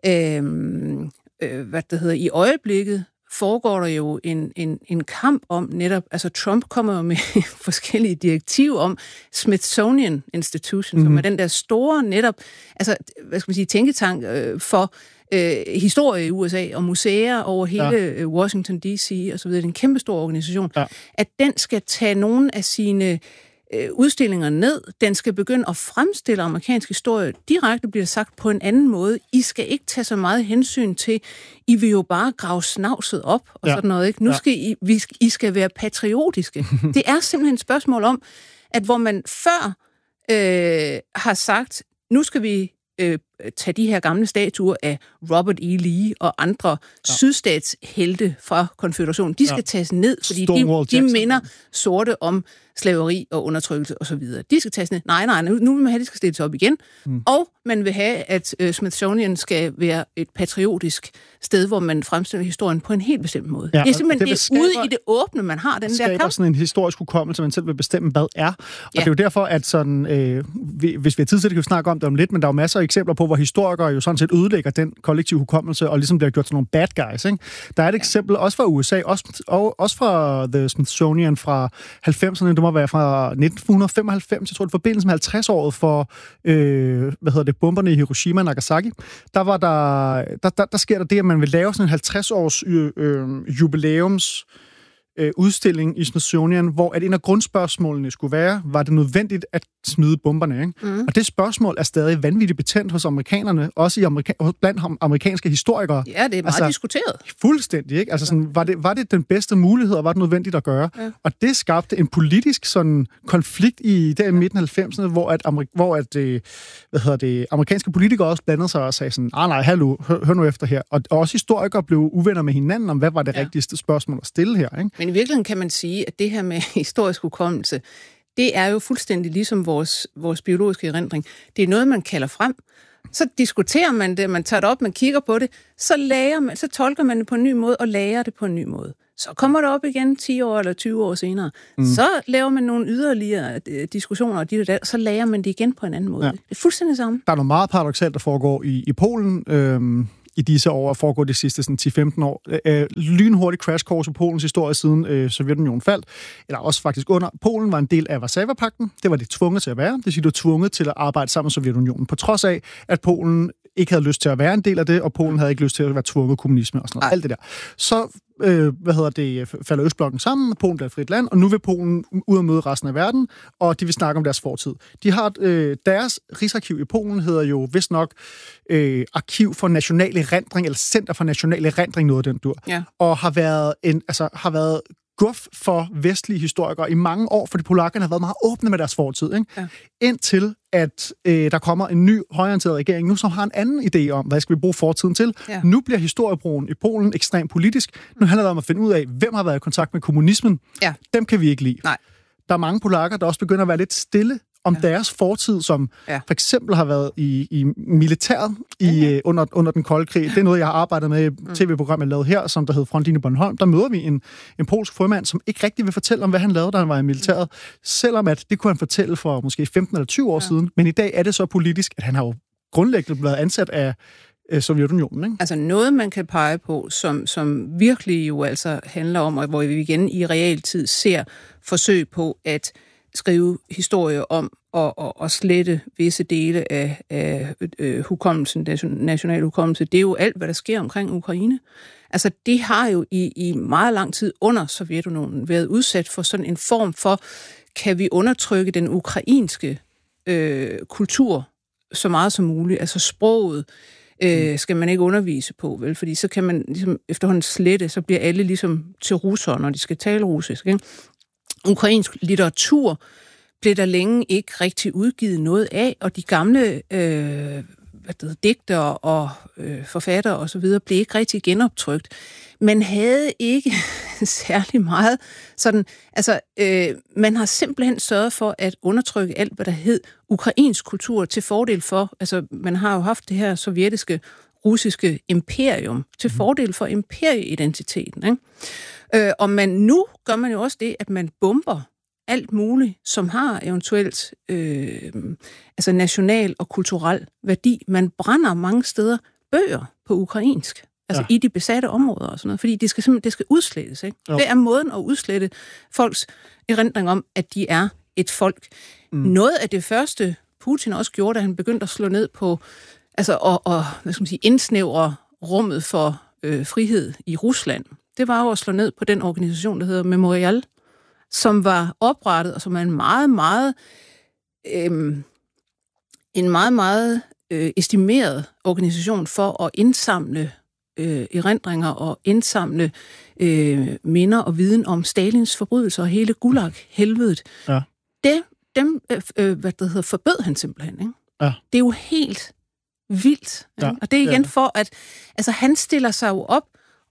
Speaker 2: i øjeblikket foregår der jo en kamp om netop, altså Trump kommer jo med forskellige direktiver om Smithsonian Institution, som er den der store netop, altså, hvad skal man sige, tænketank for historie i USA og museer over hele Washington D.C. og så videre. Det er en kæmpestor organisation. Ja. At den skal tage nogle af sine udstillinger ned. Den skal begynde at fremstille amerikansk historie direkte, bliver sagt på en anden måde. I skal ikke tage så meget hensyn til, I vil jo bare grave snavset op og sådan noget. Ikke? Nu skal I skal være patriotiske. Det er simpelthen et spørgsmål om, at hvor man før har sagt, nu skal vi tage de her gamle statuer af Robert E. Lee og andre sydstatshelte fra konføderationen. De skal tages ned, fordi de minder sorte om slaveri og undertrykkelse osv. De skal tages ned. Nej, nu vil man have, at de skal stilles op igen. Og man vil have, at Smithsonian skal være et patriotisk sted, hvor man fremstiller historien på en helt bestemt måde. Ja, det er simpelthen det ude i det åbne, man har den der kamp.
Speaker 1: Sådan en historisk hukommelse, man selv vil bestemme, hvad er. Og det er jo derfor, at sådan, hvis vi har tid til det, kan vi snakke om det om lidt, men der er jo masser af eksempler på, hvor historikere jo sådan set ødelægger den kollektive hukommelse, og ligesom bliver gjort til nogle bad guys. Ikke? Der er et eksempel også fra USA, også fra The Smithsonian fra 90'erne, det må være fra 1995, jeg tror det er forbindelse med 50-året for bomberne i Hiroshima og Nagasaki. Der sker der det, at man vil lave sådan en 50-års jubilæums udstilling i Smithsonian, hvor at en af grundspørgsmålene skulle være, var det nødvendigt at smide bomberne, ikke? Og det spørgsmål er stadig vanvittigt betændt hos amerikanerne, også blandt amerikanske historikere.
Speaker 2: Ja, det er meget diskuteret.
Speaker 1: Fuldstændig, ikke? Altså sådan, var det den bedste mulighed, og var det nødvendigt at gøre? Ja. Og det skabte en politisk sådan konflikt i midten af 90'erne, hvor amerikanske politikere også blandede sig og sagde sådan, nej, hallo, hør nu efter her. Og også historikere blev uvenner med hinanden om, hvad var det rigtigste spørgsmål at stille her, ikke?
Speaker 2: Men i virkeligheden kan man sige, at det her med historisk hukommelse, det er jo fuldstændig ligesom vores biologiske erindring. Det er noget, man kalder frem. Så diskuterer man det, man tager det op, man kigger på det, så tolker man det på en ny måde og lærer det på en ny måde. Så kommer det op igen 10 år eller 20 år senere. Så laver man nogle yderligere diskussioner, og så lærer man det igen på en anden måde. Ja. Det er fuldstændig samme.
Speaker 1: Der er noget meget paradoksalt, der foregår i Polen i disse år, og foregår de sidste 10-15 år. Lynhurtig crash course i Polens historie siden Sovjetunionen faldt, eller også faktisk under. Polen var en del af Warszawapagten. Det var de tvunget til at være. Det siger, de var tvunget til at arbejde sammen med Sovjetunionen, på trods af, at Polen ikke havde lyst til at være en del af det, og Polen havde ikke lyst til at være tvunget kommunisme og sådan noget. Alt det der. Så falder Østblokken sammen, og Polen bliver et frit land, og nu vil Polen ud og møde resten af verden, og de vil snakke om deres fortid. De har deres rigsarkiv i Polen hedder jo vist nok Arkiv for National Erindring, eller Center for National Erindring, noget af den dur. Ja. Og har været guf for vestlige historikere i mange år, fordi polakkerne har været meget åbne med deres fortid, ikke? Ja. Indtil at der kommer en ny højreorienteret regering nu, som har en anden idé om, hvad skal vi bruge fortiden til. Ja. Nu bliver historiebrugen i Polen ekstremt politisk. Nu handler det om at finde ud af, hvem har været i kontakt med kommunismen. Ja. Dem kan vi ikke lide. Nej. Der er mange polakker, der også begynder at være lidt stille om deres fortid, som for eksempel har været i militæret under den kolde krig. Det er noget, jeg har arbejdet med i tv-program, jeg lavede her, som der hed Frontlinje Bornholm. Der møder vi en polsk frømand, som ikke rigtig vil fortælle om, hvad han lavede, da han var i militæret. Selvom at det kunne han fortælle for måske 15 eller 20 år siden. Men i dag er det så politisk, at han har jo grundlæggende blevet ansat af Sovjetunionen, ikke?
Speaker 2: Altså noget, man kan pege på, som virkelig jo altså handler om, og hvor vi igen i realtid ser forsøg på at skrive historie om og slette visse dele af hukommelsen, national hukommelse. Det er jo alt, hvad der sker omkring Ukraine. Altså, det har jo i meget lang tid under Sovjetunionen været udsat for sådan en form for, kan vi undertrykke den ukrainske kultur så meget som muligt? Altså, sproget skal man ikke undervise på, vel? Fordi så kan man ligesom efterhånden slette, så bliver alle ligesom til russere, når de skal tale russisk, ikke? Ukrainsk litteratur blev der længe ikke rigtig udgivet noget af, og de gamle digtere og forfattere og så videre blev ikke rigtig genoptrykt. Man havde ikke særlig meget sådan, altså man har simpelthen sørget for at undertrykke alt, hvad der hed ukrainsk kultur til fordel for, altså man har jo haft det her sovjetiske, russiske imperium til fordel for imperieidentiteten, ikke? Og nu gør man jo også det, at man bomber alt muligt, som har eventuelt altså national og kulturel værdi. Man brænder mange steder bøger på ukrainsk, altså i de besatte områder og sådan noget, fordi det skal udslettes, ikke? Det er måden at udslette folks erindring om, at de er et folk. Noget af det første, Putin også gjorde, da han begyndte at slå ned på, altså og hvad skal man sige, indsnævre rummet for frihed i Rusland, det var jo at slå ned på den organisation, der hedder Memorial, som var oprettet, og som er en meget estimeret organisation for at indsamle erindringer og indsamle minder og viden om Stalins forbrydelser og hele Gulag-helvedet. Ja. Dem forbød han simpelthen, ikke? Ja. Det er jo helt vildt. Ja. Og det er igen for, at altså, han stiller sig jo op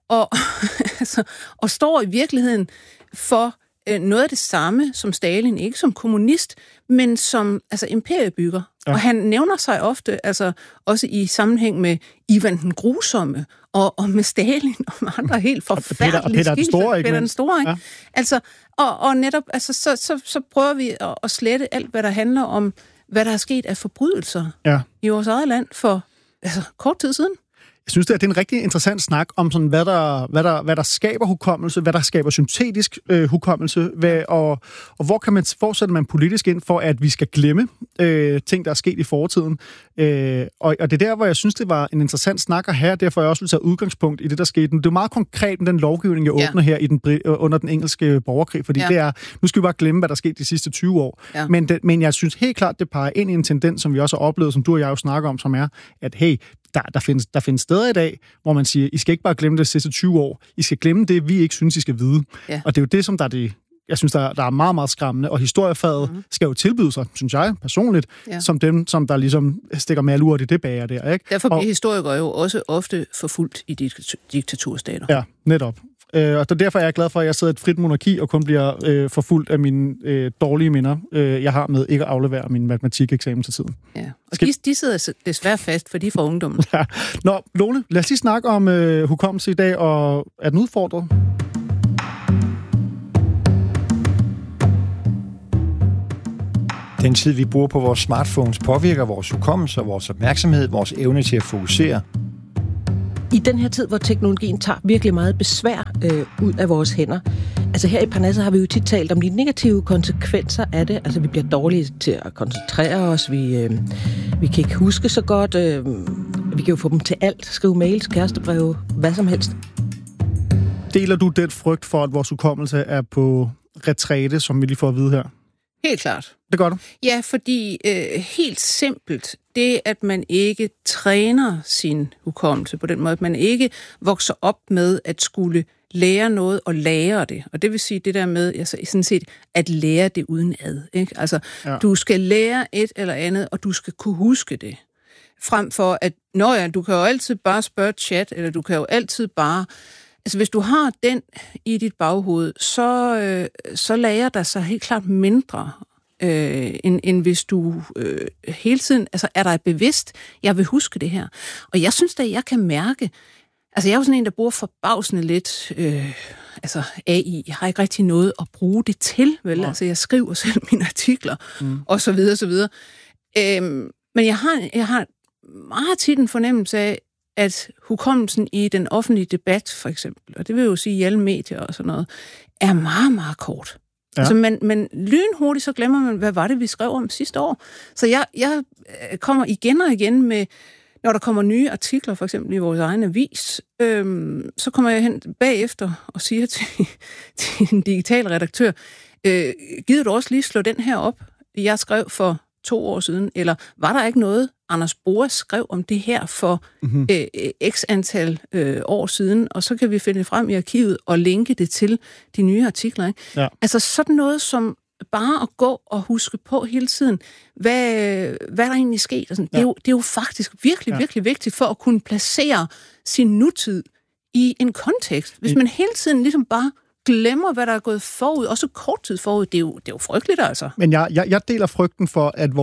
Speaker 2: og står i virkeligheden for noget af det samme som Stalin, ikke som kommunist, men som altså imperiebygger. Ja. Og han nævner sig ofte, altså også i sammenhæng med Ivan den Grusomme, og med Stalin og med andre helt forfærdelige
Speaker 1: Peter den Store, ikke?
Speaker 2: Peter den Store, ikke? Ja. Altså, og netop, altså, så prøver vi at slette alt, hvad der handler om, hvad der er sket af forbrydelser i vores eget land for kort tid siden.
Speaker 1: Jeg synes, det er en rigtig interessant snak om, sådan, hvad der skaber hukommelse, hvad der skaber syntetisk hukommelse, og hvor sætter man politisk ind for, at vi skal glemme ting, der er sket i fortiden. Og det er der, hvor jeg synes, det var en interessant snak at have, derfor jeg også vil tage udgangspunkt i det, der skete. Det er meget konkret med den lovgivning, jeg åbner her under den engelske borgerkrig, fordi det er, nu skal vi bare glemme, hvad der skete de sidste 20 år. Ja. Men jeg synes helt klart, det peger ind i en tendens, som vi også har oplevet, som du og jeg jo snakker om, som er, at hey, der findes steder i dag, hvor man siger, I skal ikke bare glemme det sidste 20 år, I skal glemme det, vi ikke synes, I skal vide. Ja. Og det er jo det, som der er det, jeg synes, der er meget, meget skræmmende, og historiefaget skal jo tilbyde sig, synes jeg personligt, som dem, som der ligesom stikker malurt i det bager der. Ikke?
Speaker 2: Derfor bliver historikere jo også ofte forfulgt i diktaturstater.
Speaker 1: Ja, netop. Og derfor er jeg glad for, at jeg sidder i et frit monarki og kun bliver forfulgt af mine dårlige minder, jeg har med ikke at aflevere min matematikeksamen til tiden.
Speaker 2: Ja, og de sidder desværre fast, for de får ungdommen.
Speaker 1: Ja. Nå, Lone, lad os lige snakke om hukommelse i dag, og er den udfordret?
Speaker 10: Den tid, vi bruger på vores smartphones, påvirker vores hukommelse og vores opmærksomhed, vores evne til at fokusere.
Speaker 11: I den her tid, hvor teknologien tager virkelig meget besvær ud af vores hænder. Altså her i Parnasset har vi jo tit talt om de negative konsekvenser af det. Altså vi bliver dårlige til at koncentrere os, vi kan ikke huske så godt, vi kan jo få dem til alt, skrive mails, kærestebreve, hvad som helst.
Speaker 1: Deler du den frygt for, at vores hukommelse er på retræte, som vi lige får at vide her?
Speaker 2: Helt klart.
Speaker 1: Det gør du?
Speaker 2: Ja, fordi helt simpelt, det at man ikke træner sin hukommelse på den måde, at man ikke vokser op med at skulle lære noget og lære det. Og det vil sige det der med, altså sådan set, at lære det uden ad. Ikke? Altså, du skal lære et eller andet, og du skal kunne huske det. Frem for at, du kan jo altid bare spørge chat, eller du kan jo altid bare... Altså, hvis du har den i dit baghoved, så lærer der sig helt klart mindre, end hvis du hele tiden er dig bevidst, jeg vil huske det her. Og jeg synes da, jeg kan mærke, altså jeg er jo sådan en, der bruger forbavsende lidt AI. Jeg har ikke rigtig noget at bruge det til, vel? Ja. Altså, jeg skriver selv mine artikler, og så videre, så videre. Men jeg har meget tit en fornemmelse af, at hukommelsen i den offentlige debat, for eksempel, og det vil jo sige i alle medier og sådan noget, er meget, meget kort. Ja. Altså, men lynhurtigt, så glemmer man, hvad var det, vi skrev om sidste år. Så jeg kommer igen og igen med, når der kommer nye artikler, for eksempel i vores egen avis, så kommer jeg hen bagefter og siger til en digital redaktør, gider du også lige slå den her op, jeg skrev for 2 år siden, eller var der ikke noget, Anders Boas skrev om det her for x antal år siden, og så kan vi finde det frem i arkivet og linke det til de nye artikler. Ikke? Ja. Altså sådan noget som bare at gå og huske på hele tiden, hvad der egentlig skete. Altså, det er jo faktisk virkelig, virkelig vigtigt for at kunne placere sin nutid i en kontekst. Hvis man hele tiden ligesom bare glemmer, hvad der er gået forud, også kort tid forud, det er jo frygteligt, altså. Men
Speaker 1: jeg deler frygten for, at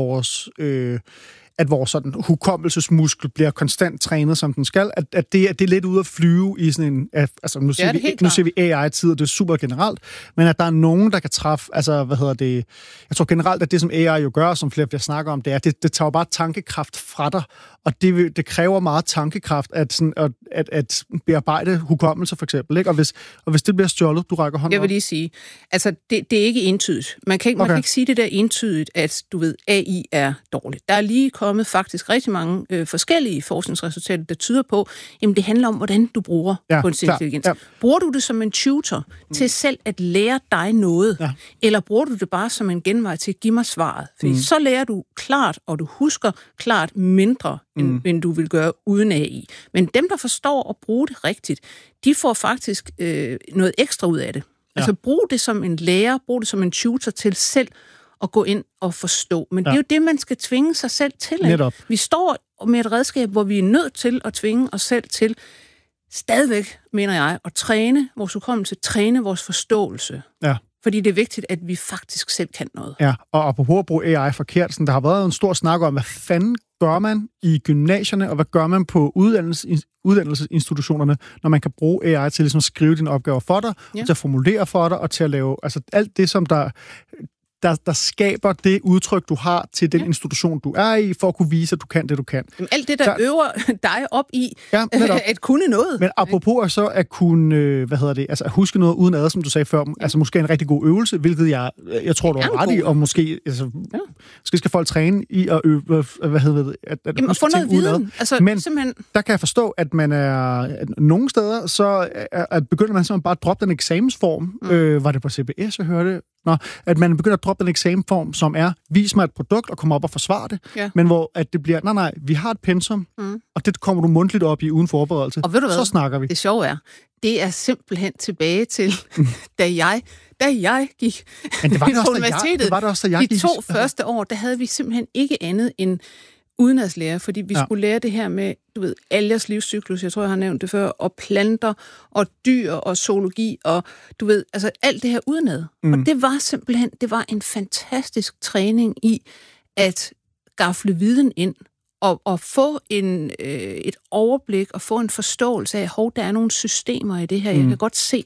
Speaker 1: vores sådan hukommelsesmuskel bliver konstant trænet, som den skal, at det er lidt ude at flyve i sådan en... Altså, nu ser vi AI-tid, og det er super generelt, men at der er nogen, der kan træffe... Altså, jeg tror generelt, at det, som AI jo gør, som flere snakker om, det er, det tager jo bare tankekraft fra dig, og det kræver meget tankekraft at bearbejde hukommelse, for eksempel. Ikke? Og hvis det bliver stjålet, du rækker hånden op.
Speaker 2: Jeg vil lige sige, altså, det er ikke entydigt. Man kan ikke sige det der entydigt, at du ved, AI er dårligt. Der er lige kommet faktisk rigtig mange forskellige forskningsresultater, der tyder på, jamen det handler om, hvordan du bruger kunstig intelligens. Ja. Bruger du det som en tutor til selv at lære dig noget, eller bruger du det bare som en genvej til at give mig svaret? Fordi så lærer du klart, og du husker klart mindre, end du vil gøre uden AI. Men dem, der forstår at bruge det rigtigt, de får faktisk noget ekstra ud af det. Ja. Altså brug det som en lærer, brug det som en tutor til selv at gå ind og forstå. Men det er jo det, man skal tvinge sig selv til. Vi står med et redskab, hvor vi er nødt til at tvinge os selv til stadigvæk, mener jeg, at træne vores hukommelse, træne vores forståelse. Ja. Fordi det er vigtigt, at vi faktisk selv kan noget. Ja, og apropos at bruge AI forkert, der har været en stor snak om, hvad fanden gør man i gymnasierne, og hvad gør man på uddannelsesinstitutionerne, når man kan bruge AI til ligesom at skrive dine opgaver for dig, til at formulere for dig, og til at lave alt det, som der
Speaker 1: der skaber det udtryk, du har til den institution, du er i, for at kunne vise, at du kan det, du kan.
Speaker 2: Jamen, alt det, der øver dig op i at kunne noget.
Speaker 1: Men apropos så at kunne, altså at huske noget uden ad, som du sagde før, altså måske en rigtig god øvelse, hvilket jeg tror, du har ret i, og måske skal folk træne i at øve, at
Speaker 2: få noget viden. Altså,
Speaker 1: men
Speaker 2: simpelthen...
Speaker 1: der kan jeg forstå, at man nogle steder, så begynder man simpelthen bare at droppe den eksamensform. Var det på CBS, jeg hørte? At man begynder at droppe den eksamensform, som er, vis mig et produkt og komme op og forsvare det, men hvor at det bliver, nej, vi har et pensum, og det kommer du mundtligt op i uden forberedelse.
Speaker 2: Og ved du hvad?
Speaker 1: Så snakker vi.
Speaker 2: Det sjove er, det er simpelthen tilbage til, da jeg gik
Speaker 1: på
Speaker 2: universitetet.
Speaker 1: Det var det også, da jeg gik.
Speaker 2: De 2 første år, der havde vi simpelthen ikke andet end udenadslære, fordi vi skulle lære det her med, du ved, algers livscyklus, jeg tror, jeg har nævnt det før, og planter, og dyr, og zoologi, og du ved, altså alt det her udenad. Og det var simpelthen, det var en fantastisk træning i at gafle viden ind, og få et overblik, og få en forståelse af, der er nogle systemer i det her. Jeg kan godt se,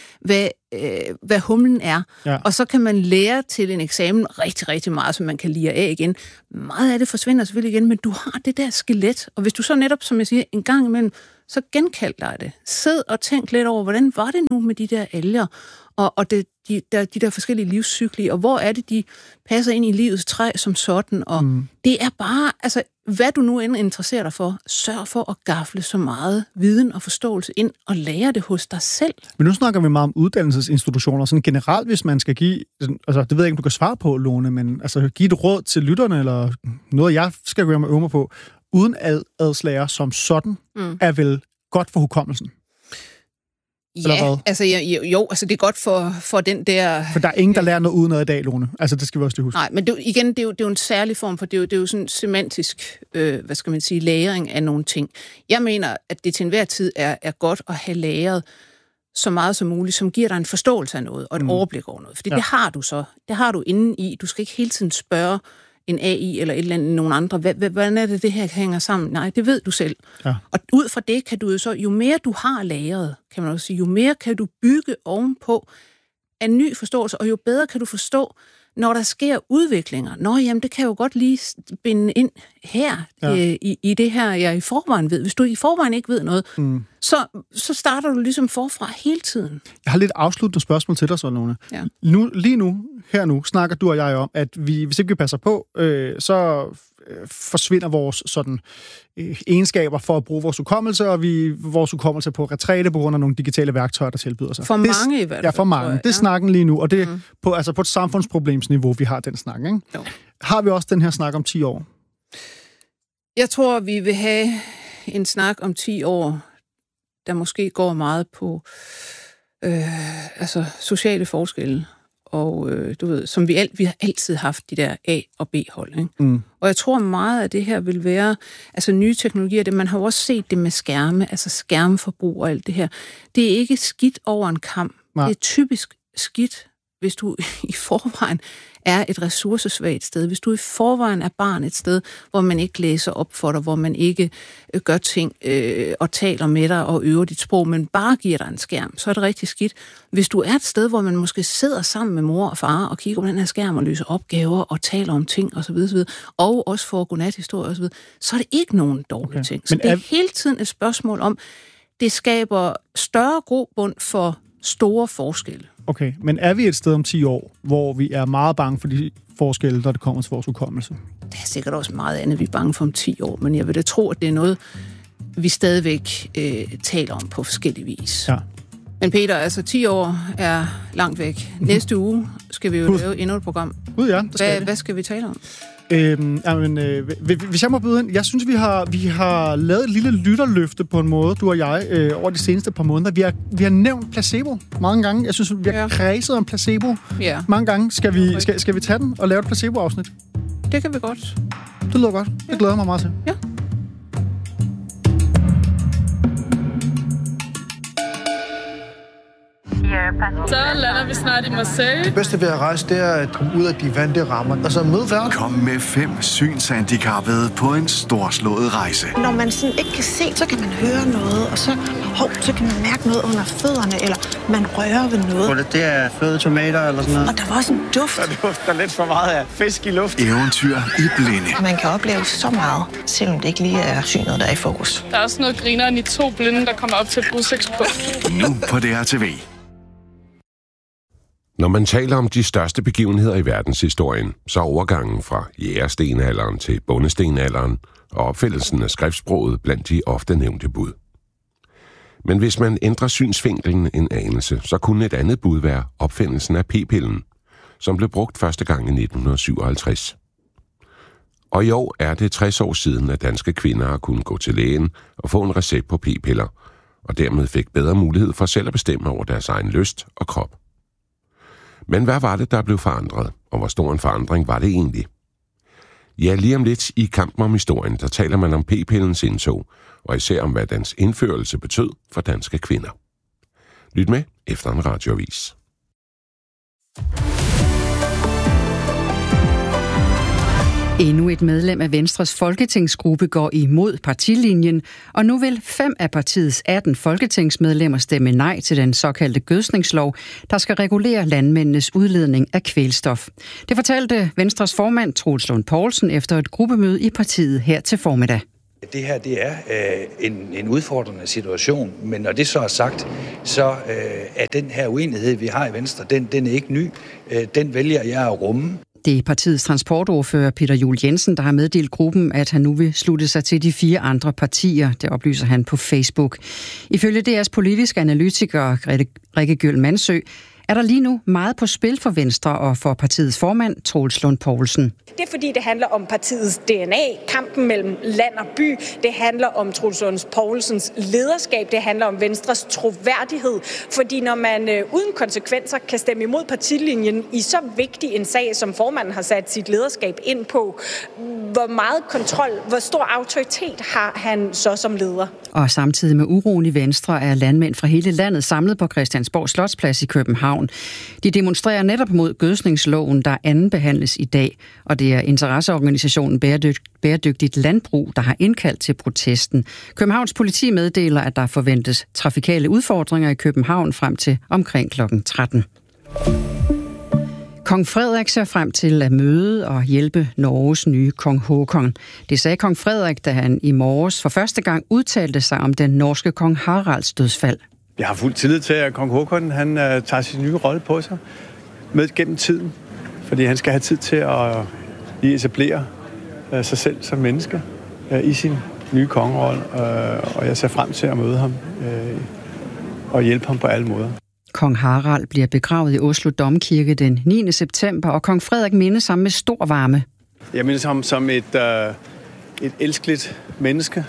Speaker 2: hvad humlen er. Ja. Og så kan man lære til en eksamen rigtig, rigtig meget, som man kan lire af igen. Meget af det forsvinder selvfølgelig igen, men du har det der skelet. Og hvis du så netop, som jeg siger, en gang imellem, så genkald dig det. Sid og tænk lidt over, hvordan var det nu med de der alger? Og de der forskellige livscykler, og hvor er det, de passer ind i livets træ som sådan, og det er bare, altså, hvad du nu end interesserer dig for, sørg for at gafle så meget viden og forståelse ind, og lære det hos dig selv.
Speaker 1: Men nu snakker vi meget om uddannelsesinstitutioner, sådan generelt, hvis man skal give, altså, det ved jeg ikke, om du kan svare på, Lone, men altså, give et råd til lytterne, eller noget, jeg skal gøre mig øve mig på, uden adslager som sådan, er vel godt for hukommelsen.
Speaker 2: Ja, altså altså det er godt for den der...
Speaker 1: For der er ingen, der lærer noget uden noget i dag, Lone. Altså det skal vi også lige huske.
Speaker 2: Nej, men det er jo en særlig form, for det er jo sådan semantisk, hvad skal man sige, læring af nogle ting. Jeg mener, at det til enhver tid er godt at have læret så meget som muligt, som giver dig en forståelse af noget, og et overblik over noget. Fordi det har du så. Det har du inde i. Du skal ikke hele tiden spørge en AI eller et eller andet, nogen andre. Hvordan er det her hænger sammen? Nej, det ved du selv. Ja. Og ud fra det kan du jo så, jo mere du har læret, kan man også sige, jo mere kan du bygge ovenpå af ny forståelse, og jo bedre kan du forstå, når der sker udviklinger. Jamen, det kan jo godt lige binde ind her, i det her, jeg i forvejen ved. Hvis du i forvejen ikke ved noget, så starter du ligesom forfra hele tiden.
Speaker 1: Jeg har lidt afsluttende spørgsmål til dig, så, Lone. Ja. Lige nu, snakker du og jeg om, at hvis ikke vi passer på, så forsvinder vores sådan egenskaber for at bruge vores hukommelse, og vores hukommelse på retræte på grund af nogle digitale værktøjer, der tilbyder sig.
Speaker 2: For mange i hvert fald.
Speaker 1: Ja, for mange. Det er snakken lige nu, og det er på et samfundsproblemsniveau, vi har den snak, ikke? Jo. Har vi også den her snak om 10 år?
Speaker 2: Jeg tror, vi vil have en snak om 10 år, der måske går meget på sociale forskelle. Og du ved, som vi har altid haft de der A- og B-hold. Ikke? Og jeg tror meget af det her vil være, altså nye teknologier, man har jo også set det med skærme, altså skærmforbrug og alt det her. Det er ikke skidt over en kam. Nej. Det er typisk skidt, hvis du i forvejen er et ressourcesvagt sted, hvis du i forvejen er barn et sted, hvor man ikke læser op for dig, hvor man ikke gør ting og taler med dig og øver dit sprog, men bare giver dig en skærm, så er det rigtig skidt. Hvis du er et sted, hvor man måske sidder sammen med mor og far og kigger på den her skærm og løser opgaver og taler om ting osv., og også får godnathistorier osv., så er det ikke nogen dårlige ting. Så det er hele tiden et spørgsmål om, det skaber større grobund for store forskelle.
Speaker 1: Okay, men er vi et sted om 10 år, hvor vi er meget bange for de forskelle, når det kommer til vores hukommelse?
Speaker 2: Det er sikkert også meget andet, vi er bange for om 10 år, men jeg vil da tro, at det er noget, vi stadigvæk taler om på forskellige vis. Ja. Men Peter, altså 10 år er langt væk. Næste uge skal vi jo lave endnu et program. Hvad skal vi tale om?
Speaker 1: Hvis jeg må byde ind, jeg synes, vi har lavet et lille lytterløfte på en måde, du og jeg, over de seneste par måneder. Vi har nævnt placebo mange gange. Jeg synes, vi har kredset om placebo mange gange. Skal vi tage den og lave et placebo-afsnit?
Speaker 2: Det kan vi godt.
Speaker 1: Det lyder godt. Det glæder mig meget til.
Speaker 2: Ja.
Speaker 12: Jeg Så lander vi snart i Marseille.
Speaker 13: Det bedste ved at rejse, det er at komme ud af de vante rammer. Og så møde verden.
Speaker 14: Kom med 5 synshandicappede på en storslået rejse.
Speaker 15: Når man sådan ikke kan se, så kan man høre noget, og så kan man mærke noget under fødderne, eller man rører ved noget.
Speaker 16: Det er fløde tomater eller sådan noget.
Speaker 15: Og der var også en duft.
Speaker 16: Der dufter lidt for meget af fisk i luft.
Speaker 14: Eventyr i blinde.
Speaker 15: Man kan opleve så meget, selvom det ikke lige er synet, der er i fokus.
Speaker 12: Der er også noget grineren i 2 blinde, der kommer op til Brusekspunkt.
Speaker 14: Nu på DRTV.
Speaker 17: Når man taler om de største begivenheder i verdenshistorien, så er overgangen fra jægerstenalderen til bondestenalderen og opfindelsen af skriftsproget blandt de ofte nævnte bud. Men hvis man ændrer synsvinkelen en anelse, så kunne et andet bud være opfindelsen af p-pillen, som blev brugt første gang i 1957. Og i år er det 60 år siden, at danske kvinder har kunnet gå til lægen og få en recept på p-piller, og dermed fik bedre mulighed for selv at bestemme over deres egen lyst og krop. Men hvad var det, der blev forandret, og hvor stor en forandring var det egentlig? Ja, lige om lidt i Kampen om historien, der taler man om p-pillens indtog, og især om, hvad dens indførelse betød for danske kvinder. Lyt med efter en radioavis.
Speaker 18: Endnu et medlem af Venstres folketingsgruppe går imod partilinjen, og nu vil 5 af partiets 18 folketingsmedlemmer stemme nej til den såkaldte gødskningslov, der skal regulere landmændenes udledning af kvælstof. Det fortalte Venstres formand Troels Lund Poulsen efter et gruppemøde i partiet her til formiddag.
Speaker 19: Det her, det er en udfordrende situation, men når det så er sagt, så er den her uenighed, vi har i Venstre, den er ikke ny. Den vælger jeg at rumme.
Speaker 18: Det er partiets transportordfører Peter Juel Jensen, der har meddelt gruppen, at han nu vil slutte sig til de 4 andre partier. Det oplyser han på Facebook. Ifølge DR's politiske analytiker Rikke Gjøl Mansø, er der lige nu meget på spil for Venstre og for partiets formand, Troels Lund Poulsen.
Speaker 20: Det er fordi, det handler om partiets DNA, kampen mellem land og by. Det handler om Troels Lund Poulsens lederskab. Det handler om Venstres troværdighed. Fordi når man uden konsekvenser kan stemme imod partilinjen i så vigtig en sag, som formanden har sat sit lederskab ind på, hvor meget kontrol, hvor stor autoritet har han så som leder?
Speaker 18: Og samtidig med uroen i Venstre er landmænd fra hele landet samlet på Christiansborg Slotsplads i København. De demonstrerer netop mod gødskningsloven, der andenbehandles i dag, og det er interesseorganisationen Bæredygtigt Landbrug, der har indkaldt til protesten. Københavns politi meddeler, at der forventes trafikale udfordringer i København frem til omkring kl. 13. Kong Frederik ser frem til at møde og hjælpe Norges nye kong Håkon. Det sagde kong Frederik, da han i morges for første gang udtalte sig om den norske kong Haralds dødsfald.
Speaker 21: Jeg har fuld tillid til, at kong Håkon han tager sin nye rolle på sig med gennem tiden, fordi han skal have tid til at etablere sig selv som menneske i sin nye kongerolle, og jeg ser frem til at møde ham og hjælpe ham på alle måder.
Speaker 18: Kong Harald bliver begravet i Oslo Domkirke den 9. september, og kong Frederik mindes ham med stor varme.
Speaker 21: Jeg mindes ham som et elskeligt menneske.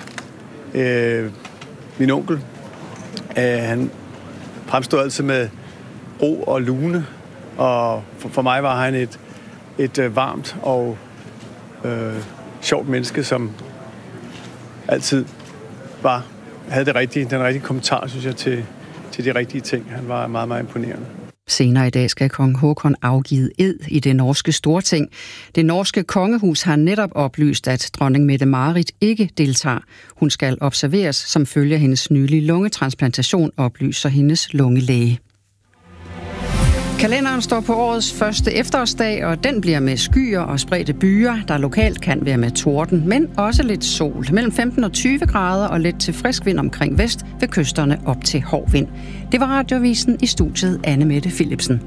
Speaker 21: Min onkel, han fremstod altid med ro og lune, og for mig var han et varmt og sjovt menneske, som altid havde den rigtige kommentar, synes jeg, til de rigtige ting. Han var meget, meget imponerende.
Speaker 18: Senere i dag skal kong Håkon afgive ed i det norske Storting. Det norske kongehus har netop oplyst, at dronning Mette-Marit ikke deltager. Hun skal observeres som følge af hendes nylige lungetransplantation, oplyser hendes lungelæge. Kalenderen står på årets første efterårsdag, og den bliver med skyer og spredte byer, der lokalt kan være med torden, men også lidt sol. Mellem 15 og 20 grader og lidt til frisk vind omkring vest ved kysterne op til hård vind. Det var Radioavisen, i studiet Anne Mette Philipsen.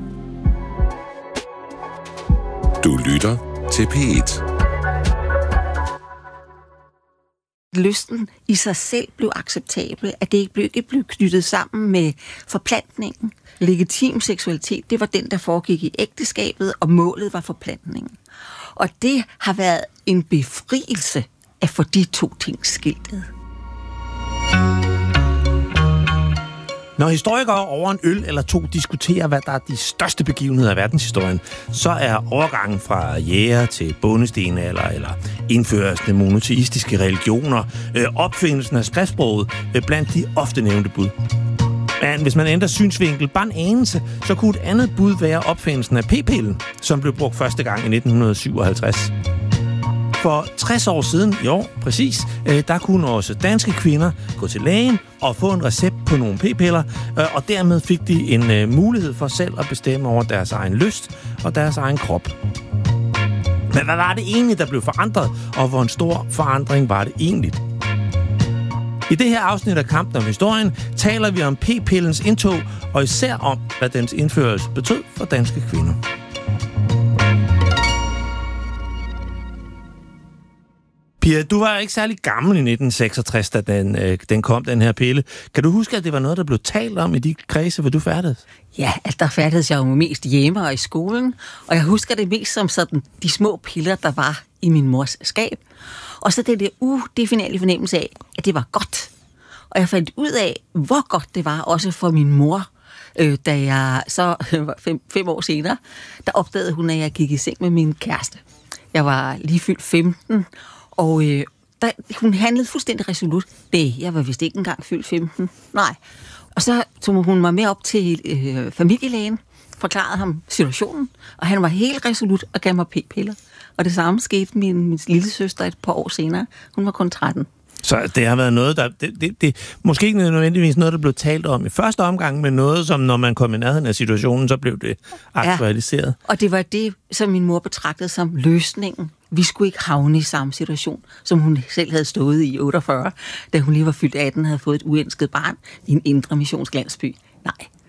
Speaker 17: Du lytter til P1.
Speaker 22: Lysten i sig selv blev acceptabel, at det ikke blev knyttet sammen med forplantningen. Legitim seksualitet, det var den, der foregik i ægteskabet, og målet var forplantningen. Og det har været en befrielse at få de 2 ting skiltet.
Speaker 23: Når historikere over en øl eller 2 diskuterer, hvad der er de største begivenheder af verdenshistorien, så er overgangen fra jæger til bondestenalder eller indførelsen af monoteistiske religioner, opfindelsen af skriftsproget blandt de ofte nævnte bud. Men hvis man ændrer synsvinkel bare en anelse, så kunne et andet bud være opfindelsen af p-pillen, som blev brugt første gang i 1957. For 60 år siden, i år præcis, der kunne også danske kvinder gå til lægen og få en recept på nogle p-piller, og dermed fik de en mulighed for selv at bestemme over deres egen lyst og deres egen krop. Men hvad var det egentlig, der blev forandret, og hvor en stor forandring var det egentlig? I det her afsnit af Kampen om historien taler vi om p-pillens indtog, og især om, hvad dens indførelse betød for danske kvinder. Pia, du var ikke særlig gammel i 1966, da den kom, den her pille. Kan du huske, at det var noget, der blev talt om i de kredse, hvor du færdedes?
Speaker 22: Ja, altså der færdedes jeg jo mest hjemme og i skolen, og jeg husker det mest som sådan de små piller, der var i min mors skab. Og så det udefinerlige fornemmelse af, at det var godt. Og jeg fandt ud af, hvor godt det var, også for min mor, da jeg så 5 år senere, der opdagede hun, at jeg gik i seng med min kæreste. Jeg var lige fyldt 15, og hun handlede fuldstændig resolut. Nej, jeg var vist ikke engang fyldt 15. Nej. Og så tog hun mig med op til familielægen, forklarede ham situationen, og han var helt resolut og gav mig p-piller. Og det samme skete med min lille søster et par år senere. Hun var kun 13.
Speaker 23: Så det har været noget, der... Det måske ikke nødvendigvis noget, der blev talt om i første omgang, men noget, som når man kom i nærheden af situationen, så blev det aktualiseret. Ja,
Speaker 22: og det var det, som min mor betragtede som løsningen. Vi skulle ikke havne i samme situation, som hun selv havde stået i 48, da hun lige var fyldt 18 og havde fået et uønsket barn i en indre missionslandsby. Nej,